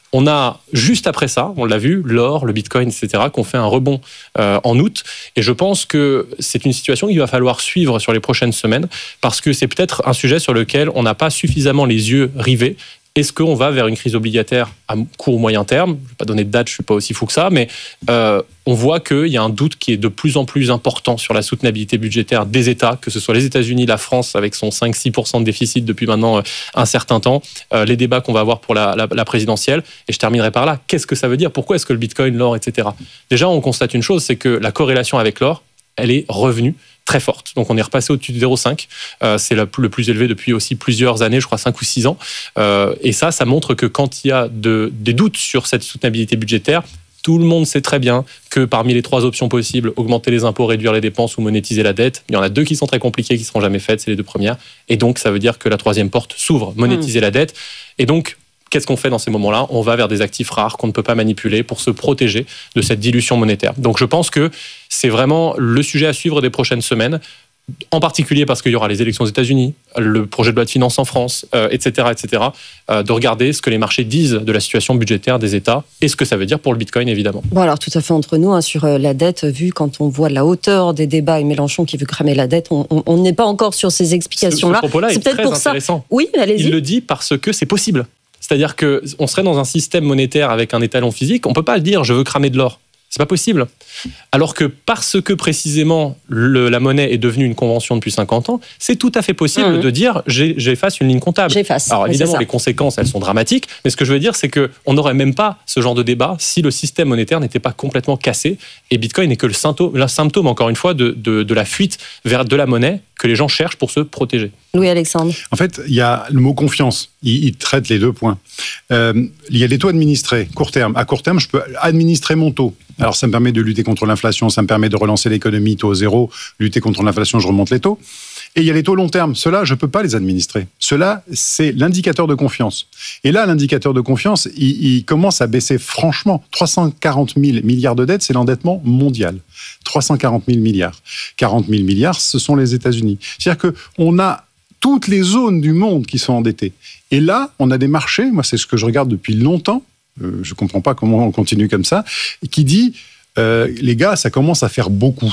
On a, juste après ça, on l'a vu, l'or, le bitcoin, et cetera, qu'on fait un rebond euh, en août. Et je pense que c'est une situation qu'il va falloir suivre sur les prochaines semaines, parce que c'est peut-être un sujet sur lequel on n'a pas suffisamment les yeux rivés. Est-ce qu'on va vers une crise obligataire à court ou moyen terme ? Je ne vais pas donner de date, je ne suis pas aussi fou que ça, mais euh, on voit qu'il y a un doute qui est de plus en plus important sur la soutenabilité budgétaire des États, que ce soit les États-Unis, la France, avec son cinq à six pour cent de déficit depuis maintenant un certain temps, euh, les débats qu'on va avoir pour la, la, la présidentielle. Et je terminerai par là. Qu'est-ce que ça veut dire ? Pourquoi est-ce que le bitcoin, l'or, et cetera. Déjà, on constate une chose, c'est que la corrélation avec l'or, elle est revenue très forte. Donc on est repassé au-dessus de zéro virgule cinq. Euh, c'est la, le plus élevé depuis aussi plusieurs années, je crois cinq ou six ans. Euh, et ça, ça montre que quand il y a de, des doutes sur cette soutenabilité budgétaire, tout le monde sait très bien que parmi les trois options possibles, augmenter les impôts, réduire les dépenses ou monétiser la dette, il y en a deux qui sont très compliquées, qui ne seront jamais faites, c'est les deux premières. Et donc ça veut dire que la troisième porte s'ouvre, monétiser mmh. la dette. Et donc, qu'est-ce qu'on fait dans ces moments-là ? On va vers des actifs rares qu'on ne peut pas manipuler pour se protéger de cette dilution monétaire. Donc je pense que c'est vraiment le sujet à suivre des prochaines semaines, en particulier parce qu'il y aura les élections aux États-Unis, le projet de loi de finances en France, euh, et cetera, et cetera, euh, de regarder ce que les marchés disent de la situation budgétaire des États et ce que ça veut dire pour le Bitcoin, évidemment. Bon, alors tout à fait entre nous, hein, sur euh, la dette, vu quand on voit la hauteur des débats et Mélenchon qui veut cramer la dette, on n'est pas encore sur ces explications-là. Ce, ce propos-là c'est est peut-être très pour intéressant. Ça. Oui, allez-y. Il le dit parce que c'est possible. C'est-à-dire qu'on serait dans un système monétaire avec un étalon physique, on ne peut pas le dire « je veux cramer de l'or ». C'est pas possible. Alors que parce que précisément le, la monnaie est devenue une convention depuis cinquante ans, c'est tout à fait possible mmh. de dire j'ai, j'efface une ligne comptable. J'efface. Alors évidemment, les conséquences, elles sont dramatiques, mais ce que je veux dire, c'est qu'on n'aurait même pas ce genre de débat si le système monétaire n'était pas complètement cassé. Et Bitcoin n'est que le symptôme, le symptôme, encore une fois, de, de, de la fuite vers de la monnaie que les gens cherchent pour se protéger. Louis-Alexandre. En fait, il y a le mot confiance. Il, il traite les deux points. Euh, il y a les taux administrés, court terme. À court terme, je peux administrer mon taux. Alors, ça me permet de lutter contre l'inflation, ça me permet de relancer l'économie, taux zéro, lutter contre l'inflation, je remonte les taux. Et il y a les taux long terme. Ceux-là, je ne peux pas les administrer. Ceux-là, c'est l'indicateur de confiance. Et là, l'indicateur de confiance, il, il commence à baisser franchement. trois cent quarante mille milliards de dettes, c'est l'endettement mondial. trois cent quarante mille milliards. quarante mille milliards, ce sont les États-Unis. C'est-à-dire qu'on a toutes les zones du monde qui sont endettées. Et là, on a des marchés, moi c'est ce que je regarde depuis longtemps, euh, je ne comprends pas comment on continue comme ça, qui dit, euh, les gars, ça commence à faire beaucoup.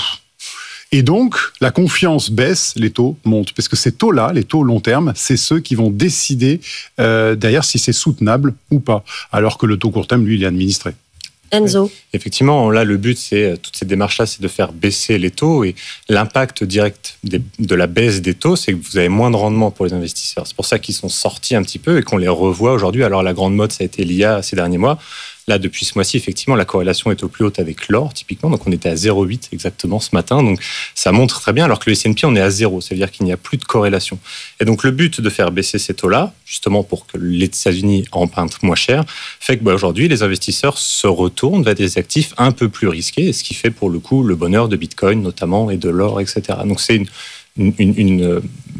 Et donc, la confiance baisse, les taux montent. Parce que ces taux-là, les taux long terme, c'est ceux qui vont décider euh, derrière si c'est soutenable ou pas. Alors que le taux court terme, lui, il est administré. Enzo. Effectivement, là, le but, c'est toutes ces démarches-là, c'est de faire baisser les taux. Et l'impact direct des, de la baisse des taux, c'est que vous avez moins de rendement pour les investisseurs. C'est pour ça qu'ils sont sortis un petit peu et qu'on les revoit aujourd'hui. Alors, la grande mode, ça a été l'I A ces derniers mois. Là, depuis ce mois-ci, effectivement, la corrélation est au plus haute avec l'or, typiquement. Donc, on était à zéro virgule huit exactement ce matin. Donc, ça montre très bien, alors que le S and P, on est à zéro. Ça veut dire qu'il n'y a plus de corrélation. Et donc, le but de faire baisser ces taux-là, justement pour que les États-Unis empruntent moins cher, fait que bah, aujourd'hui, les investisseurs se retournent vers des actifs un peu plus risqués, ce qui fait pour le coup le bonheur de Bitcoin, notamment, et de l'or, et cetera. Donc, c'est une, une, une, une,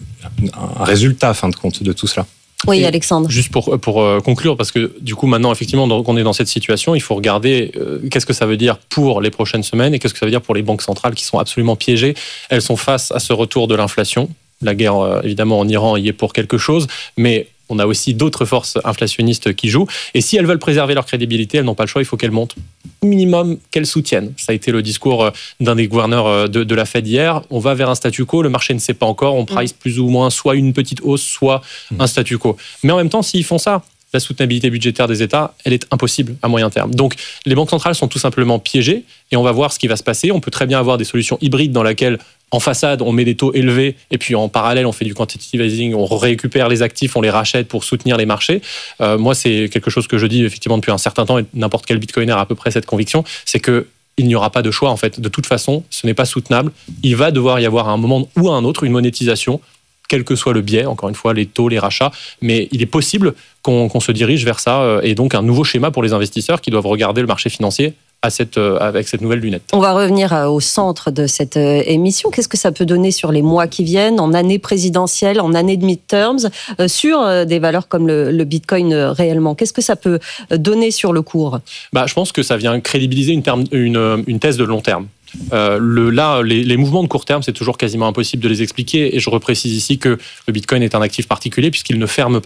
un résultat, à fin de compte, de tout cela. Oui, et Alexandre. Juste pour, pour conclure, parce que du coup, maintenant, effectivement, qu'on est dans cette situation, il faut regarder euh, qu'est-ce que ça veut dire pour les prochaines semaines et qu'est-ce que ça veut dire pour les banques centrales qui sont absolument piégées. Elles sont face à ce retour de l'inflation. La guerre, euh, évidemment, en Iran y est pour quelque chose, mais on a aussi d'autres forces inflationnistes qui jouent. Et si elles veulent préserver leur crédibilité, elles n'ont pas le choix, il faut qu'elles montent. Minimum qu'elles soutiennent. Ça a été le discours d'un des gouverneurs de, de la Fed hier. On va vers un statu quo, le marché ne sait pas encore, on price plus ou moins soit une petite hausse, soit un statu quo. Mais en même temps, s'ils font ça, la soutenabilité budgétaire des États, elle est impossible à moyen terme. Donc, les banques centrales sont tout simplement piégées et on va voir ce qui va se passer. On peut très bien avoir des solutions hybrides dans lesquelles, en façade, on met des taux élevés et puis en parallèle, on fait du quantitative easing, on récupère les actifs, on les rachète pour soutenir les marchés. Euh, moi, c'est quelque chose que je dis effectivement depuis un certain temps et n'importe quel bitcoiner a à peu près cette conviction, c'est que il n'y aura pas de choix en fait. De toute façon, ce n'est pas soutenable. Il va devoir y avoir à un moment ou à un autre une monétisation, quel que soit le biais, encore une fois, les taux, les rachats, mais il est possible qu'on, qu'on se dirige vers ça et donc un nouveau schéma pour les investisseurs qui doivent regarder le marché financier à cette, avec cette nouvelle lunette. On va revenir au centre de cette émission. Qu'est-ce que ça peut donner sur les mois qui viennent, en année présidentielle, en année de midterms, sur des valeurs comme le, le Bitcoin réellement? Qu'est-ce que ça peut donner sur le cours? Bah, je pense que ça vient crédibiliser une, terme, une, une thèse de long terme. Euh, le, là, les, les mouvements de court terme, c'est toujours quasiment impossible de les expliquer. Et je reprécise ici que le Bitcoin est un actif particulier puisqu'il ne ferme pas.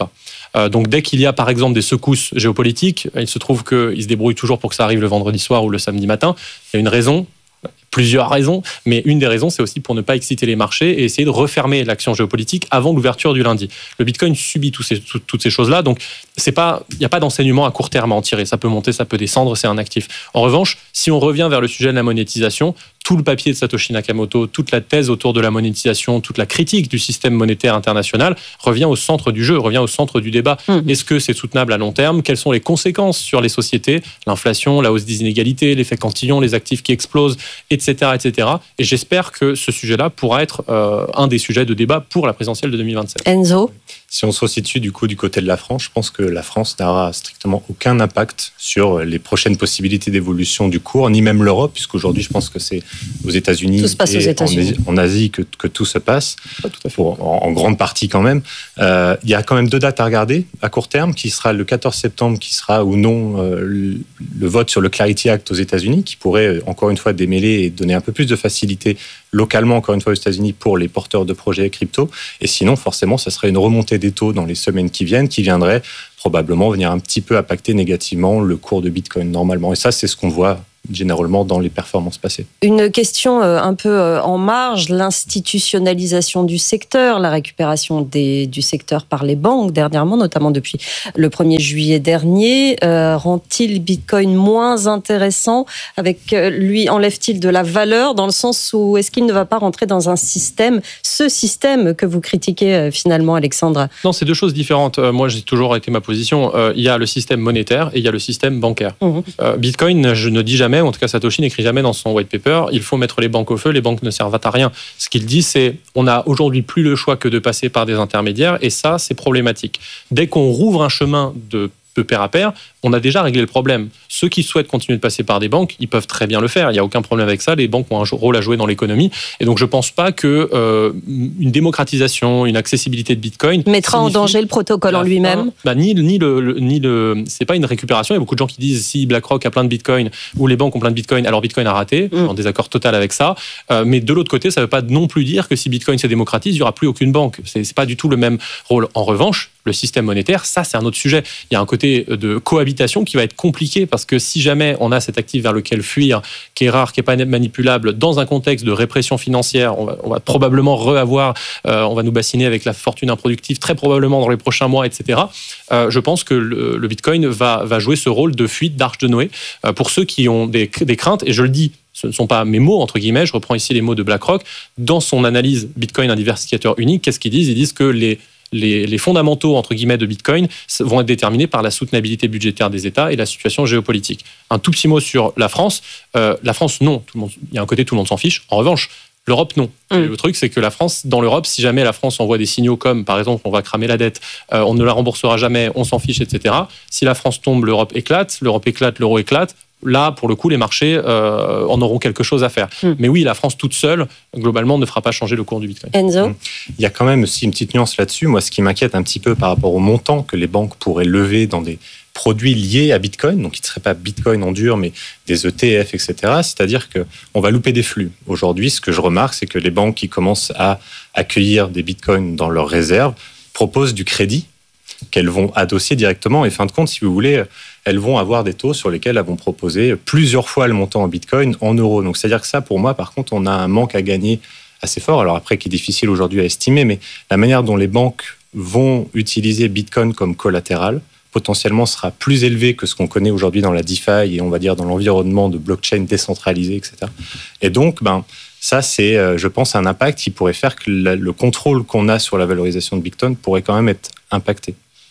Euh, donc dès qu'il y a par exemple des secousses géopolitiques, il se trouve qu'ils se débrouillent toujours pour que ça arrive le vendredi soir ou le samedi matin. Il y a une raison. Plusieurs raisons, mais une des raisons, c'est aussi pour ne pas exciter les marchés et essayer de refermer l'action géopolitique avant l'ouverture du lundi. Le Bitcoin subit tous ces, tout, toutes ces choses-là, donc c'est pas, il n'y a pas d'enseignement à court terme à en tirer. Ça peut monter, ça peut descendre, c'est un actif. En revanche, si on revient vers le sujet de la monétisation, tout le papier de Satoshi Nakamoto, toute la thèse autour de la monétisation, toute la critique du système monétaire international revient au centre du jeu, revient au centre du débat. Mmh. Est-ce que c'est soutenable à long terme ? Quelles sont les conséquences sur les sociétés ? L'inflation, la hausse des inégalités, l'effet cantillon, les actifs qui explosent, et cetera, et cetera. Et j'espère que ce sujet-là pourra être euh, un des sujets de débat pour la présidentielle de deux mille vingt-sept. Enzo ? Si on se resitue du coup du côté de la France, je pense que la France n'aura strictement aucun impact sur les prochaines possibilités d'évolution du cours, ni même l'Europe, puisqu'aujourd'hui je pense que c'est aux États-Unis tout se passe et aux États-Unis. En, en Asie que, que tout se passe, pour, en, en grande partie quand même. Euh, il y a quand même deux dates à regarder à court terme, qui sera le quatorze septembre, qui sera ou non euh, le, le vote sur le Clarity Act aux États-Unis, qui pourrait encore une fois démêler et donner un peu plus de facilité localement, encore une fois aux États-Unis, pour les porteurs de projets crypto. Et sinon, forcément, ça serait une remontée des taux dans les semaines qui viennent, qui viendrait probablement venir un petit peu impacter négativement le cours de Bitcoin normalement. Et ça, c'est ce qu'on voit généralement dans les performances passées. Une question un peu en marge, l'institutionnalisation du secteur, la récupération des, du secteur par les banques dernièrement, notamment depuis le premier juillet dernier, euh, rend-il Bitcoin moins intéressant avec lui, enlève-t-il de la valeur dans le sens où est-ce qu'il ne va pas rentrer dans un système, ce système que vous critiquez finalement, Alexandre ? Non, c'est deux choses différentes. Euh, moi, j'ai toujours été ma position. Euh, il y a le système monétaire et il y a le système bancaire. Mmh. Euh, Bitcoin, je ne dis jamais, en tout cas Satoshi n'écrit jamais dans son white paper, il faut mettre les banques au feu, les banques ne servent à rien. Ce qu'il dit, c'est on n'a aujourd'hui plus le choix que de passer par des intermédiaires, et ça, c'est problématique. Dès qu'on rouvre un chemin de de pair à pair, on a déjà réglé le problème. Ceux qui souhaitent continuer de passer par des banques, ils peuvent très bien le faire. Il n'y a aucun problème avec ça. Les banques ont un rôle à jouer dans l'économie. Et donc, je ne pense pas que euh, une démocratisation, une accessibilité de Bitcoin mettra en danger le protocole en lui-même. Bah, ni, ni le, le, ni le, c'est pas une récupération. Il y a beaucoup de gens qui disent si BlackRock a plein de Bitcoin ou les banques ont plein de Bitcoin, alors Bitcoin a raté. Mm. En désaccord total avec ça. Euh, mais de l'autre côté, ça ne veut pas non plus dire que si Bitcoin se démocratise, il n'y aura plus aucune banque. C'est, c'est pas du tout le même rôle. En revanche, le système monétaire, ça, c'est un autre sujet. Il y a un côté de cohabitation qui va être compliqué parce que si jamais on a cet actif vers lequel fuir, qui est rare, qui n'est pas manipulable, dans un contexte de répression financière, on va, on va probablement re-avoir, euh, on va nous bassiner avec la fortune improductive très probablement dans les prochains mois, et cetera. Euh, je pense que le, le Bitcoin va, va jouer ce rôle de fuite, d'arche de Noé, euh, pour ceux qui ont des, des craintes, et je le dis, ce ne sont pas mes mots, entre guillemets, je reprends ici les mots de BlackRock. Dans son analyse Bitcoin, un diversificateur unique, qu'est-ce qu'ils disent ? Ils disent que les Les, les fondamentaux, entre guillemets, de Bitcoin vont être déterminés par la soutenabilité budgétaire des États et la situation géopolitique. Un tout petit mot sur la France. Euh, la France, non. Tout le monde, il y a un côté, tout le monde s'en fiche. En revanche, l'Europe, non. Mmh. Le truc, c'est que la France, dans l'Europe, si jamais la France envoie des signaux comme, par exemple, on va cramer la dette, euh, on ne la remboursera jamais, on s'en fiche, et cetera. Si la France tombe, l'Europe éclate, l'Europe éclate, l'euro éclate. Là, pour le coup, les marchés euh, en auront quelque chose à faire. Mmh. Mais oui, la France toute seule, globalement, ne fera pas changer le cours du Bitcoin. Enzo ? Il y a quand même aussi une petite nuance là-dessus. Moi, ce qui m'inquiète un petit peu par rapport au montant que les banques pourraient lever dans des produits liés à Bitcoin, donc qui ne seraient pas Bitcoin en dur, mais des E T F, et cetera. C'est-à-dire qu'on va louper des flux. Aujourd'hui, ce que je remarque, c'est que les banques qui commencent à accueillir des Bitcoins dans leurs réserves proposent du crédit qu'elles vont adosser directement. Et fin de compte, si vous voulez, elles vont avoir des taux sur lesquels elles vont proposer plusieurs fois le montant en Bitcoin en euros. Donc, c'est-à-dire que ça, pour moi, par contre, on a un manque à gagner assez fort. Alors après, qui est difficile aujourd'hui à estimer, mais la manière dont les banques vont utiliser Bitcoin comme collatéral, potentiellement sera plus élevé que ce qu'on connaît aujourd'hui dans la DeFi et on va dire dans l'environnement de blockchain décentralisé, et cetera. Et donc, ben, ça, c'est, je pense, un impact qui pourrait faire que le contrôle qu'on a sur la valorisation de Bitcoin pourrait quand même être impacté.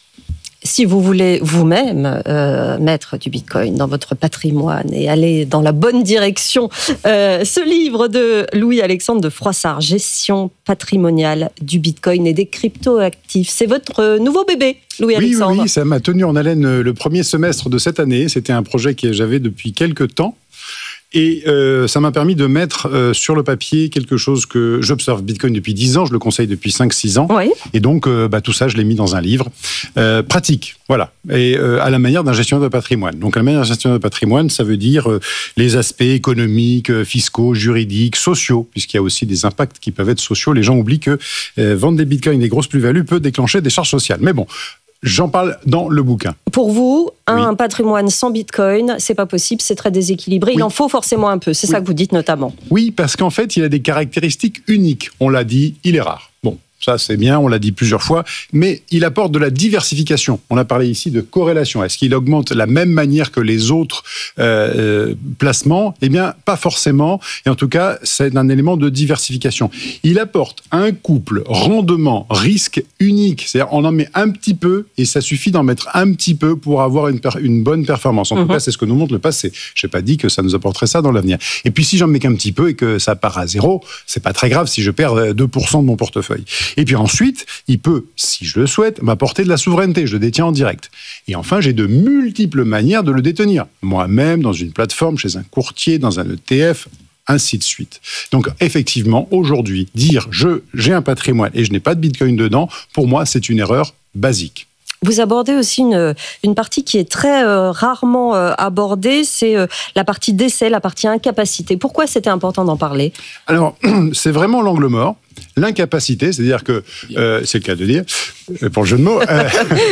Si vous voulez vous-même euh, mettre du Bitcoin dans votre patrimoine et aller dans la bonne direction, euh, ce livre de Louis-Alexandre de Froissart, Gestion patrimoniale du Bitcoin et des crypto-actifs, c'est votre nouveau bébé, Louis-Alexandre. Oui, oui, ça m'a tenu en haleine le premier semestre de cette année. C'était un projet que j'avais depuis quelques temps. Et euh, ça m'a permis de mettre euh, sur le papier quelque chose que j'observe Bitcoin depuis dix ans, je le conseille depuis cinq six ans. Oui. Et donc, euh, bah, tout ça, je l'ai mis dans un livre euh, pratique, voilà. Et euh, à la manière d'un gestionnaire de patrimoine. Donc, à la manière d'un gestionnaire de patrimoine, ça veut dire euh, les aspects économiques, euh, fiscaux, juridiques, sociaux, puisqu'il y a aussi des impacts qui peuvent être sociaux. Les gens oublient que euh, vendre des Bitcoins, des grosses plus-values, peut déclencher des charges sociales. Mais bon, j'en parle dans le bouquin. Pour vous, un Oui. patrimoine sans Bitcoin, c'est pas possible, c'est très déséquilibré. Il Oui. en faut forcément un peu. C'est Oui. ça que vous dites notamment. Oui, parce qu'en fait, il a des caractéristiques uniques. On l'a dit, il est rare. Bon, ça c'est bien, on l'a dit plusieurs fois, mais il apporte de la diversification. On a parlé ici de corrélation. Est-ce qu'il augmente de la même manière que les autres euh, placements ? Eh bien, pas forcément. Et en tout cas, c'est un élément de diversification. Il apporte un couple rendement-risque unique. C'est-à-dire, on en met un petit peu et ça suffit d'en mettre un petit peu pour avoir une, per- une bonne performance. En Mhm. tout cas, c'est ce que nous montre le passé. Je n'ai pas dit que ça nous apporterait ça dans l'avenir. Et puis, si j'en mets qu'un petit peu et que ça part à zéro, c'est pas très grave si je perds deux pour cent de mon portefeuille. Et puis ensuite, il peut, si je le souhaite, m'apporter de la souveraineté. Je le détiens en direct. Et enfin, j'ai de multiples manières de le détenir. Moi-même, dans une plateforme, chez un courtier, dans un E T F, ainsi de suite. Donc, effectivement, aujourd'hui, dire je, j'ai un patrimoine et je n'ai pas de Bitcoin dedans, pour moi, c'est une erreur basique. Vous abordez aussi une, une partie qui est très euh, rarement euh, abordée, c'est euh, la partie décès, la partie incapacité. Pourquoi c'était important d'en parler ? Alors, c'est vraiment l'angle mort. L'incapacité, c'est-à-dire que, euh, c'est le cas de dire, euh, pour le jeu de mots, euh,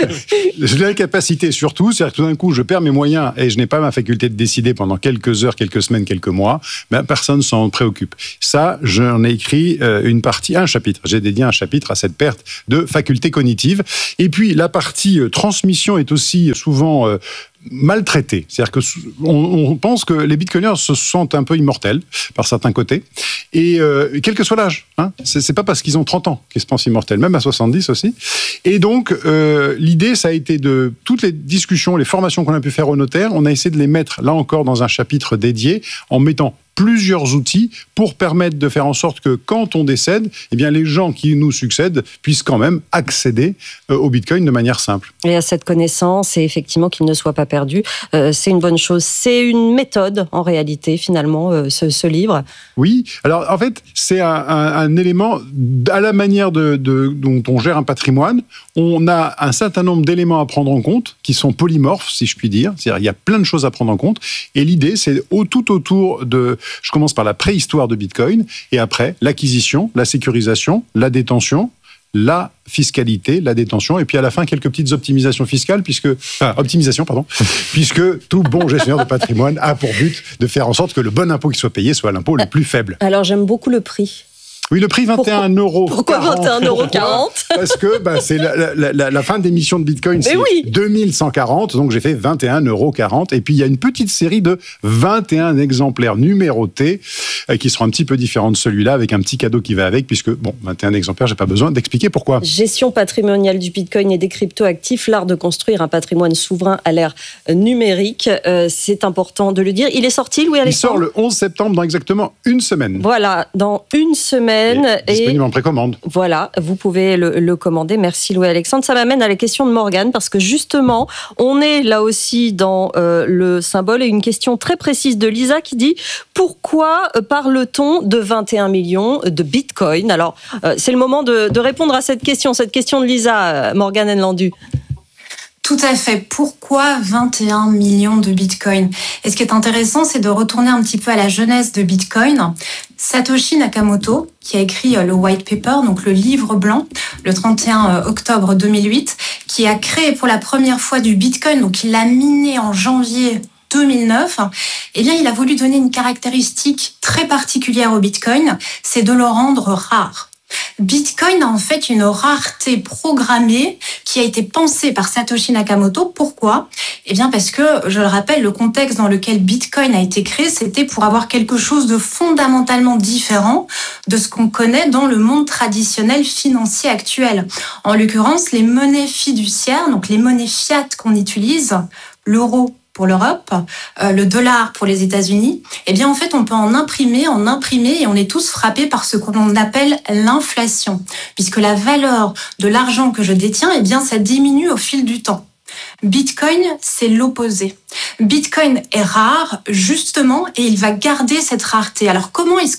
l'incapacité surtout, c'est-à-dire que tout d'un coup, je perds mes moyens et je n'ai pas ma faculté de décider pendant quelques heures, quelques semaines, quelques mois, ben, personne s'en préoccupe. Ça, j'en ai écrit euh, une partie, un chapitre. J'ai dédié un chapitre à cette perte de faculté cognitive. Et puis, la partie euh, transmission est aussi souvent euh, maltraités. C'est-à-dire que on, on pense que les bitcoiners se sentent un peu immortels par certains côtés, et euh, quel que soit l'âge, hein, c'est, c'est pas parce qu'ils ont trente ans qu'ils se pensent immortels, même à soixante-dix aussi. Et donc euh, l'idée, ça a été de toutes les discussions, les formations qu'on a pu faire au notaire, on a essayé de les mettre là encore dans un chapitre dédié en mettant plusieurs outils pour permettre de faire en sorte que quand on décède, eh bien les gens qui nous succèdent puissent quand même accéder euh, au Bitcoin de manière simple. Et à cette connaissance, et effectivement qu'il ne soit pas perdu, euh, c'est une bonne chose. C'est une méthode, en réalité, finalement, euh, ce, ce livre. Oui, alors en fait, c'est un, un, un élément, à la manière de, de, dont on gère un patrimoine, on a un certain nombre d'éléments à prendre en compte, qui sont polymorphes, si je puis dire. C'est-à-dire il y a plein de choses à prendre en compte, et l'idée, c'est au, tout autour de... Je commence par la préhistoire de Bitcoin, et après, l'acquisition, la sécurisation, la détention, la fiscalité, la détention, et puis à la fin, quelques petites optimisations fiscales, puisque... Enfin, optimisation, pardon, puisque tout bon gestionnaire de patrimoine a pour but de faire en sorte que le bon impôt qui soit payé soit l'impôt le plus faible. Alors, j'aime beaucoup le prix. Oui, le prix vingt et un euros. Pourquoi vingt et un euros quarante ? Parce que bah, c'est la, la, la, la fin d'émission de Bitcoin, c'est oui. deux mille cent quarante, donc j'ai fait vingt et un euros quarante. Et puis il y a une petite série de vingt et un exemplaires numérotés euh, qui seront un petit peu différents de celui-là, avec un petit cadeau qui va avec, puisque, bon, vingt et un exemplaires, j'ai pas besoin d'expliquer pourquoi. Gestion patrimoniale du Bitcoin et des crypto-actifs, l'art de construire un patrimoine souverain à l'ère numérique. Euh, c'est important de le dire. Il est sorti, Louis Alexandre ? Il sort le onze septembre, dans exactement une semaine. Voilà, dans une semaine. Et disponible en précommande. Voilà, vous pouvez le, le commander. Merci Louis-Alexandre. Ça m'amène à la question de Morgane, parce que justement, on est là aussi dans euh, le symbole, et une question très précise de Lisa qui dit « Pourquoi parle-t-on de vingt et un millions de Bitcoin ?» Alors, euh, c'est le moment de, de répondre à cette question, cette question de Lisa, Morgane Enlandu. Tout à fait. Pourquoi vingt et un millions de Bitcoin ? Et ce qui est intéressant, c'est de retourner un petit peu à la genèse de Bitcoin. Satoshi Nakamoto, qui a écrit le white paper, donc le livre blanc, le trente et un octobre deux mille huit, qui a créé pour la première fois du Bitcoin, donc il l'a miné en janvier deux mille neuf, eh bien, il a voulu donner une caractéristique très particulière au Bitcoin, c'est de le rendre rare. Bitcoin a en fait une rareté programmée qui a été pensée par Satoshi Nakamoto. Pourquoi ? Eh bien parce que, je le rappelle, le contexte dans lequel Bitcoin a été créé, c'était pour avoir quelque chose de fondamentalement différent de ce qu'on connaît dans le monde traditionnel financier actuel. En l'occurrence, les monnaies fiduciaires, donc les monnaies fiat qu'on utilise, l'euro pour l'Europe, euh, le dollar pour les États-Unis, eh bien en fait on peut en imprimer, en imprimer, et on est tous frappés par ce qu'on appelle l'inflation, puisque la valeur de l'argent que je détiens, eh bien ça diminue au fil du temps. Bitcoin, c'est l'opposé. Bitcoin est rare, justement, et il va garder cette rareté. Alors comment est-ce que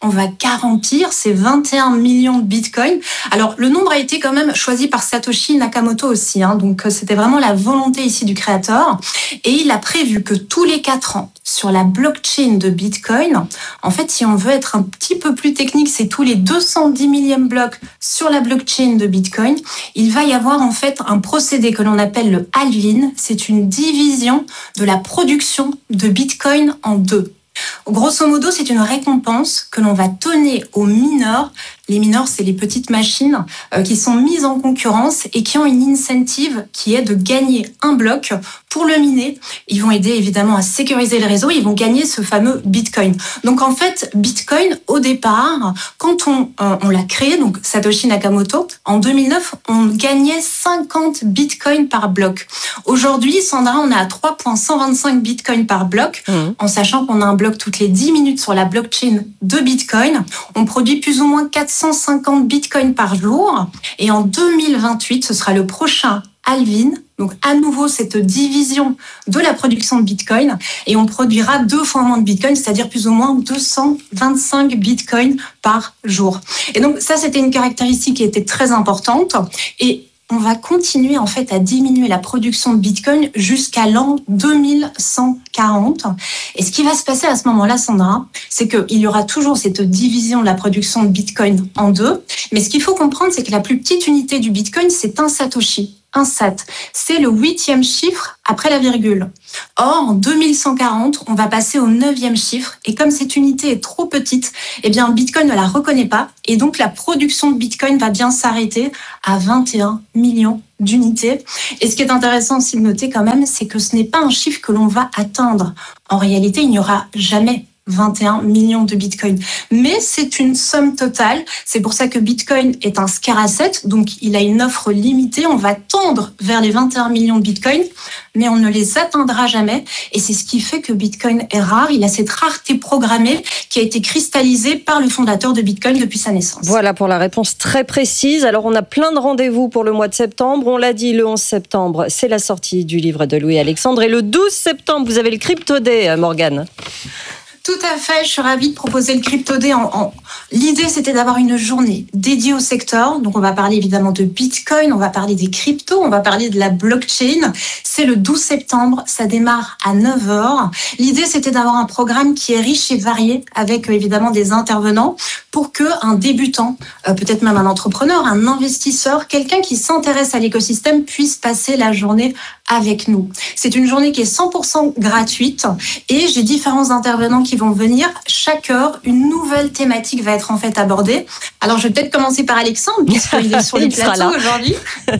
on va garantir ces vingt et un millions de bitcoins. Alors, le nombre a été quand même choisi par Satoshi Nakamoto aussi, hein, donc c'était vraiment la volonté ici du créateur. Et il a prévu que tous les quatre ans, sur la blockchain de Bitcoin, en fait, si on veut être un petit peu plus technique, c'est tous les deux cent dix millième blocs sur la blockchain de Bitcoin, il va y avoir en fait un procédé que l'on appelle le halving. C'est une division de la production de Bitcoin en deux. Grosso modo, c'est une récompense que l'on va donner aux mineurs. Les mineurs, c'est les petites machines euh, qui sont mises en concurrence et qui ont une incentive qui est de gagner un bloc pour le miner. Ils vont aider évidemment à sécuriser le réseau. Ils vont gagner ce fameux Bitcoin. Donc en fait, Bitcoin, au départ, quand on, euh, on l'a créé, donc Satoshi Nakamoto, en deux mille neuf, on gagnait cinquante Bitcoins par bloc. Aujourd'hui, Sandra, on est à trois virgule cent vingt-cinq Bitcoins par bloc, mmh. en sachant qu'on a un bloc toutes les dix minutes sur la blockchain de Bitcoin. On produit plus ou moins quatre cent cinquante bitcoins par jour. Et en deux mille vingt-huit, ce sera le prochain halving. Donc, à nouveau, cette division de la production de bitcoin. Et on produira deux fois moins de bitcoin, c'est-à-dire plus ou moins deux cent vingt-cinq bitcoins par jour. Et donc, ça, c'était une caractéristique qui était très importante. Et on va continuer en fait à diminuer la production de Bitcoin jusqu'à l'an deux mille cent quarante. Et ce qui va se passer à ce moment-là, Sandra, c'est qu'il y aura toujours cette division de la production de Bitcoin en deux. Mais ce qu'il faut comprendre, c'est que la plus petite unité du Bitcoin, c'est un Satoshi. Un sat, c'est le huitième chiffre après la virgule. Or, en deux mille cent quarante, on va passer au neuvième chiffre. Et comme cette unité est trop petite, eh bien, Bitcoin ne la reconnaît pas. Et donc, la production de Bitcoin va bien s'arrêter à vingt et un millions d'unités. Et ce qui est intéressant aussi de noter quand même, c'est que ce n'est pas un chiffre que l'on va atteindre. En réalité, il n'y aura jamais vingt et un millions de bitcoins. Mais c'est une somme totale. C'est pour ça que Bitcoin est un scarce asset. Donc, il a une offre limitée. On va tendre vers les vingt et un millions de bitcoins, mais on ne les atteindra jamais. Et c'est ce qui fait que Bitcoin est rare. Il a cette rareté programmée qui a été cristallisée par le fondateur de Bitcoin depuis sa naissance. Voilà pour la réponse très précise. Alors, on a plein de rendez-vous pour le mois de septembre. On l'a dit, le onze septembre, c'est la sortie du livre de Louis-Alexandre. Et le douze septembre, vous avez le Crypto Day, Morgane. Tout à fait, je suis ravie de proposer le Crypto Day. En, en... L'idée, c'était d'avoir une journée dédiée au secteur. Donc, on va parler évidemment de Bitcoin, on va parler des cryptos, on va parler de la blockchain. C'est le douze septembre, ça démarre à neuf heures. L'idée, c'était d'avoir un programme qui est riche et varié, avec évidemment des intervenants, pour qu'un débutant, euh, peut-être même un entrepreneur, un investisseur, quelqu'un qui s'intéresse à l'écosystème puisse passer la journée avec nous. C'est une journée qui est cent pour cent gratuite et j'ai différents intervenants qui vont venir. Chaque heure, une nouvelle thématique va être en fait abordée. Alors, je vais peut-être commencer par Alexandre, puisqu'il est sur le plateau aujourd'hui.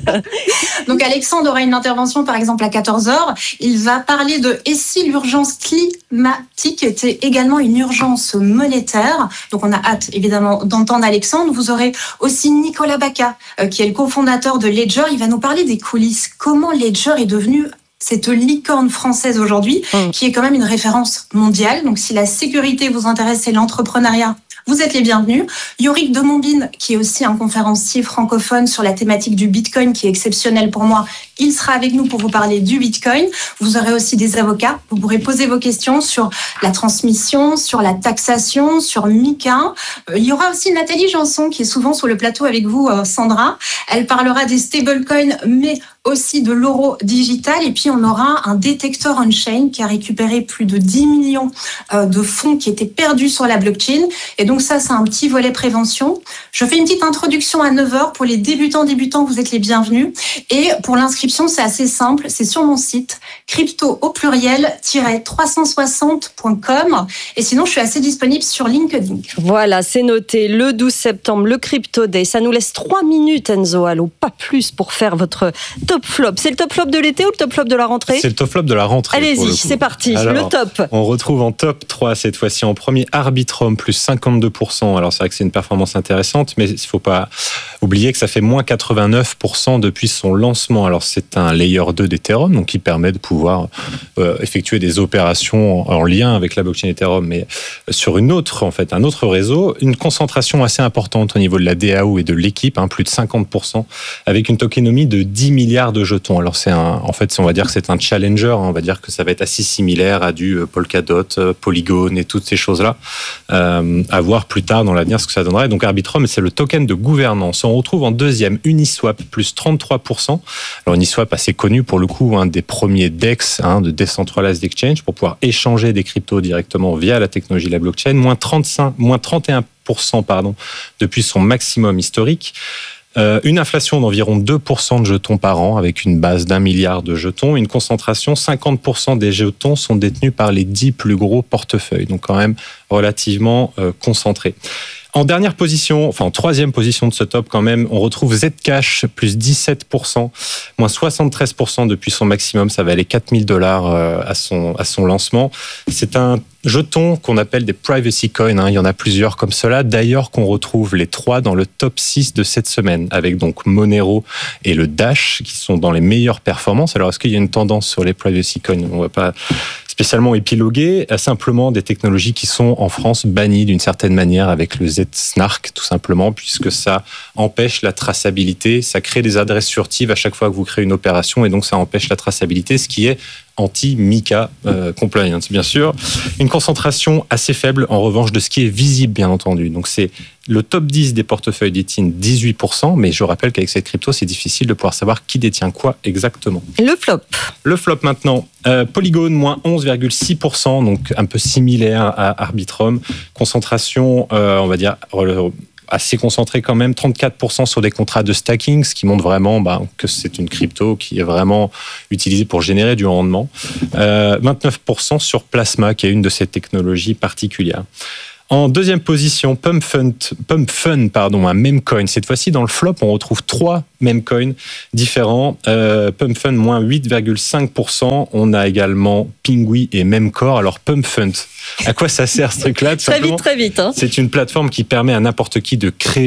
Donc, Alexandre aura une intervention, par exemple, à quatorze heures. Il va parler de « Et si l'urgence climatique était également une urgence monétaire ?» Donc, on a hâte, évidemment, d'entendre Alexandre. Vous aurez aussi Nicolas Baca, euh, qui est le cofondateur de Ledger. Il va nous parler des coulisses. Comment Ledger est devenue cette licorne française aujourd'hui, mmh. qui est quand même une référence mondiale. Donc, si la sécurité vous intéresse et l'entrepreneuriat, vous êtes les bienvenus. Yorick de Montbine, qui est aussi un conférencier francophone sur la thématique du Bitcoin, qui est exceptionnel pour moi. Il sera avec nous pour vous parler du Bitcoin. Vous aurez aussi des avocats. Vous pourrez poser vos questions sur la transmission, sur la taxation, sur Mika. Il y aura aussi Nathalie Janson, qui est souvent sur le plateau avec vous, Sandra. Elle parlera des stablecoins, mais aussi de l'euro digital. Et puis, on aura un détecteur on-chain qui a récupéré plus de dix millions de fonds qui étaient perdus sur la blockchain. Et donc, ça, c'est un petit volet prévention. Je fais une petite introduction à neuf heures. Pour les débutants, débutants, vous êtes les bienvenus. Et pour l'inscription, c'est assez simple. C'est sur mon site, crypto au pluriel, trois cent soixante point com. Et sinon, je suis assez disponible sur LinkedIn. Voilà, c'est noté. Le douze septembre, le Crypto Day. Ça nous laisse trois minutes, Enzo Allo, pas plus, pour faire votre top flop. C'est le top flop de l'été ou le top flop de la rentrée ? C'est le top flop de la rentrée. Allez-y, c'est parti. Alors, le top. On retrouve en top trois cette fois-ci. En premier, Arbitrum, plus cinquante-deux pour cent. Alors, c'est vrai que c'est une performance intéressante, mais il ne faut pas oublier que ça fait moins quatre-vingt-neuf pour cent depuis son lancement. Alors, c'est un layer deux d'Ethereum, donc qui permet de pouvoir euh, effectuer des opérations en lien avec la blockchain Ethereum, mais sur une autre, en fait, un autre réseau. Une concentration assez importante au niveau de la D A O et de l'équipe, hein, plus de cinquante pour cent, avec une tokenomie de dix milliards milliard de jetons. Alors c'est un, en fait, on va dire que c'est un challenger. Hein, on va dire que ça va être assez similaire à du Polkadot, Polygon et toutes ces choses-là. Euh, à voir plus tard dans l'avenir ce que ça donnerait. Donc Arbitrum, c'est le token de gouvernance. On retrouve en deuxième Uniswap, plus trente-trois pour cent. Alors Uniswap, assez connu pour le coup, un des premiers D E X, hein, de Decentralized Exchange, pour pouvoir échanger des cryptos directement via la technologie de la blockchain. Moins trente-cinq, moins trente et un pour cent pardon, depuis son maximum historique. Euh, une inflation d'environ deux pour cent de jetons par an, avec une base d'un milliard de jetons. Une concentration, cinquante pour cent des jetons sont détenus par les dix plus gros portefeuilles. Donc quand même relativement euh, concentré. En dernière position, enfin en troisième position de ce top quand même, on retrouve Zcash, plus dix-sept pour cent, moins soixante-treize pour cent depuis son maximum. Ça valait quatre mille dollars à son, à son lancement. C'est un jeton qu'on appelle des privacy coins. Hein. Il y en a plusieurs comme cela. D'ailleurs, qu'on retrouve les trois dans le top six de cette semaine, avec donc Monero et le Dash qui sont dans les meilleures performances. Alors, est-ce qu'il y a une tendance sur les privacy coins? On ne va pas spécialement épiloguer, simplement des technologies qui sont en France bannies d'une certaine manière avec le Z-Snark, tout simplement, puisque ça empêche la traçabilité, ça crée des adresses furtives à chaque fois que vous créez une opération, et donc ça empêche la traçabilité, ce qui est anti-MiCA euh, compliance, bien sûr. Une concentration assez faible, en revanche, de ce qui est visible, bien entendu. Donc c'est le top dix des portefeuilles détiennent dix-huit pour cent, mais je rappelle qu'avec cette crypto, c'est difficile de pouvoir savoir qui détient quoi exactement. Le flop. Le flop maintenant. Euh, Polygon, moins onze virgule six pour cent, donc un peu similaire à Arbitrum. Concentration, euh, on va dire, assez concentrée quand même, trente-quatre pour cent sur des contrats de stacking, ce qui montre vraiment bah, que c'est une crypto qui est vraiment utilisée pour générer du rendement. Euh, vingt-neuf pour cent sur Plasma, qui est une de ces technologies particulières. En deuxième position, Pump Fund, Pump Fund pardon, un Memecoin. Cette fois-ci, dans le flop, on retrouve trois Memecoins différents. Euh, Pump Fund, moins huit virgule cinq pour cent. On a également Pingui et Memcore. Alors, Pump Fund, à quoi ça sert ce truc-là? Très vite, très vite. Hein. C'est une plateforme qui permet à n'importe qui de créer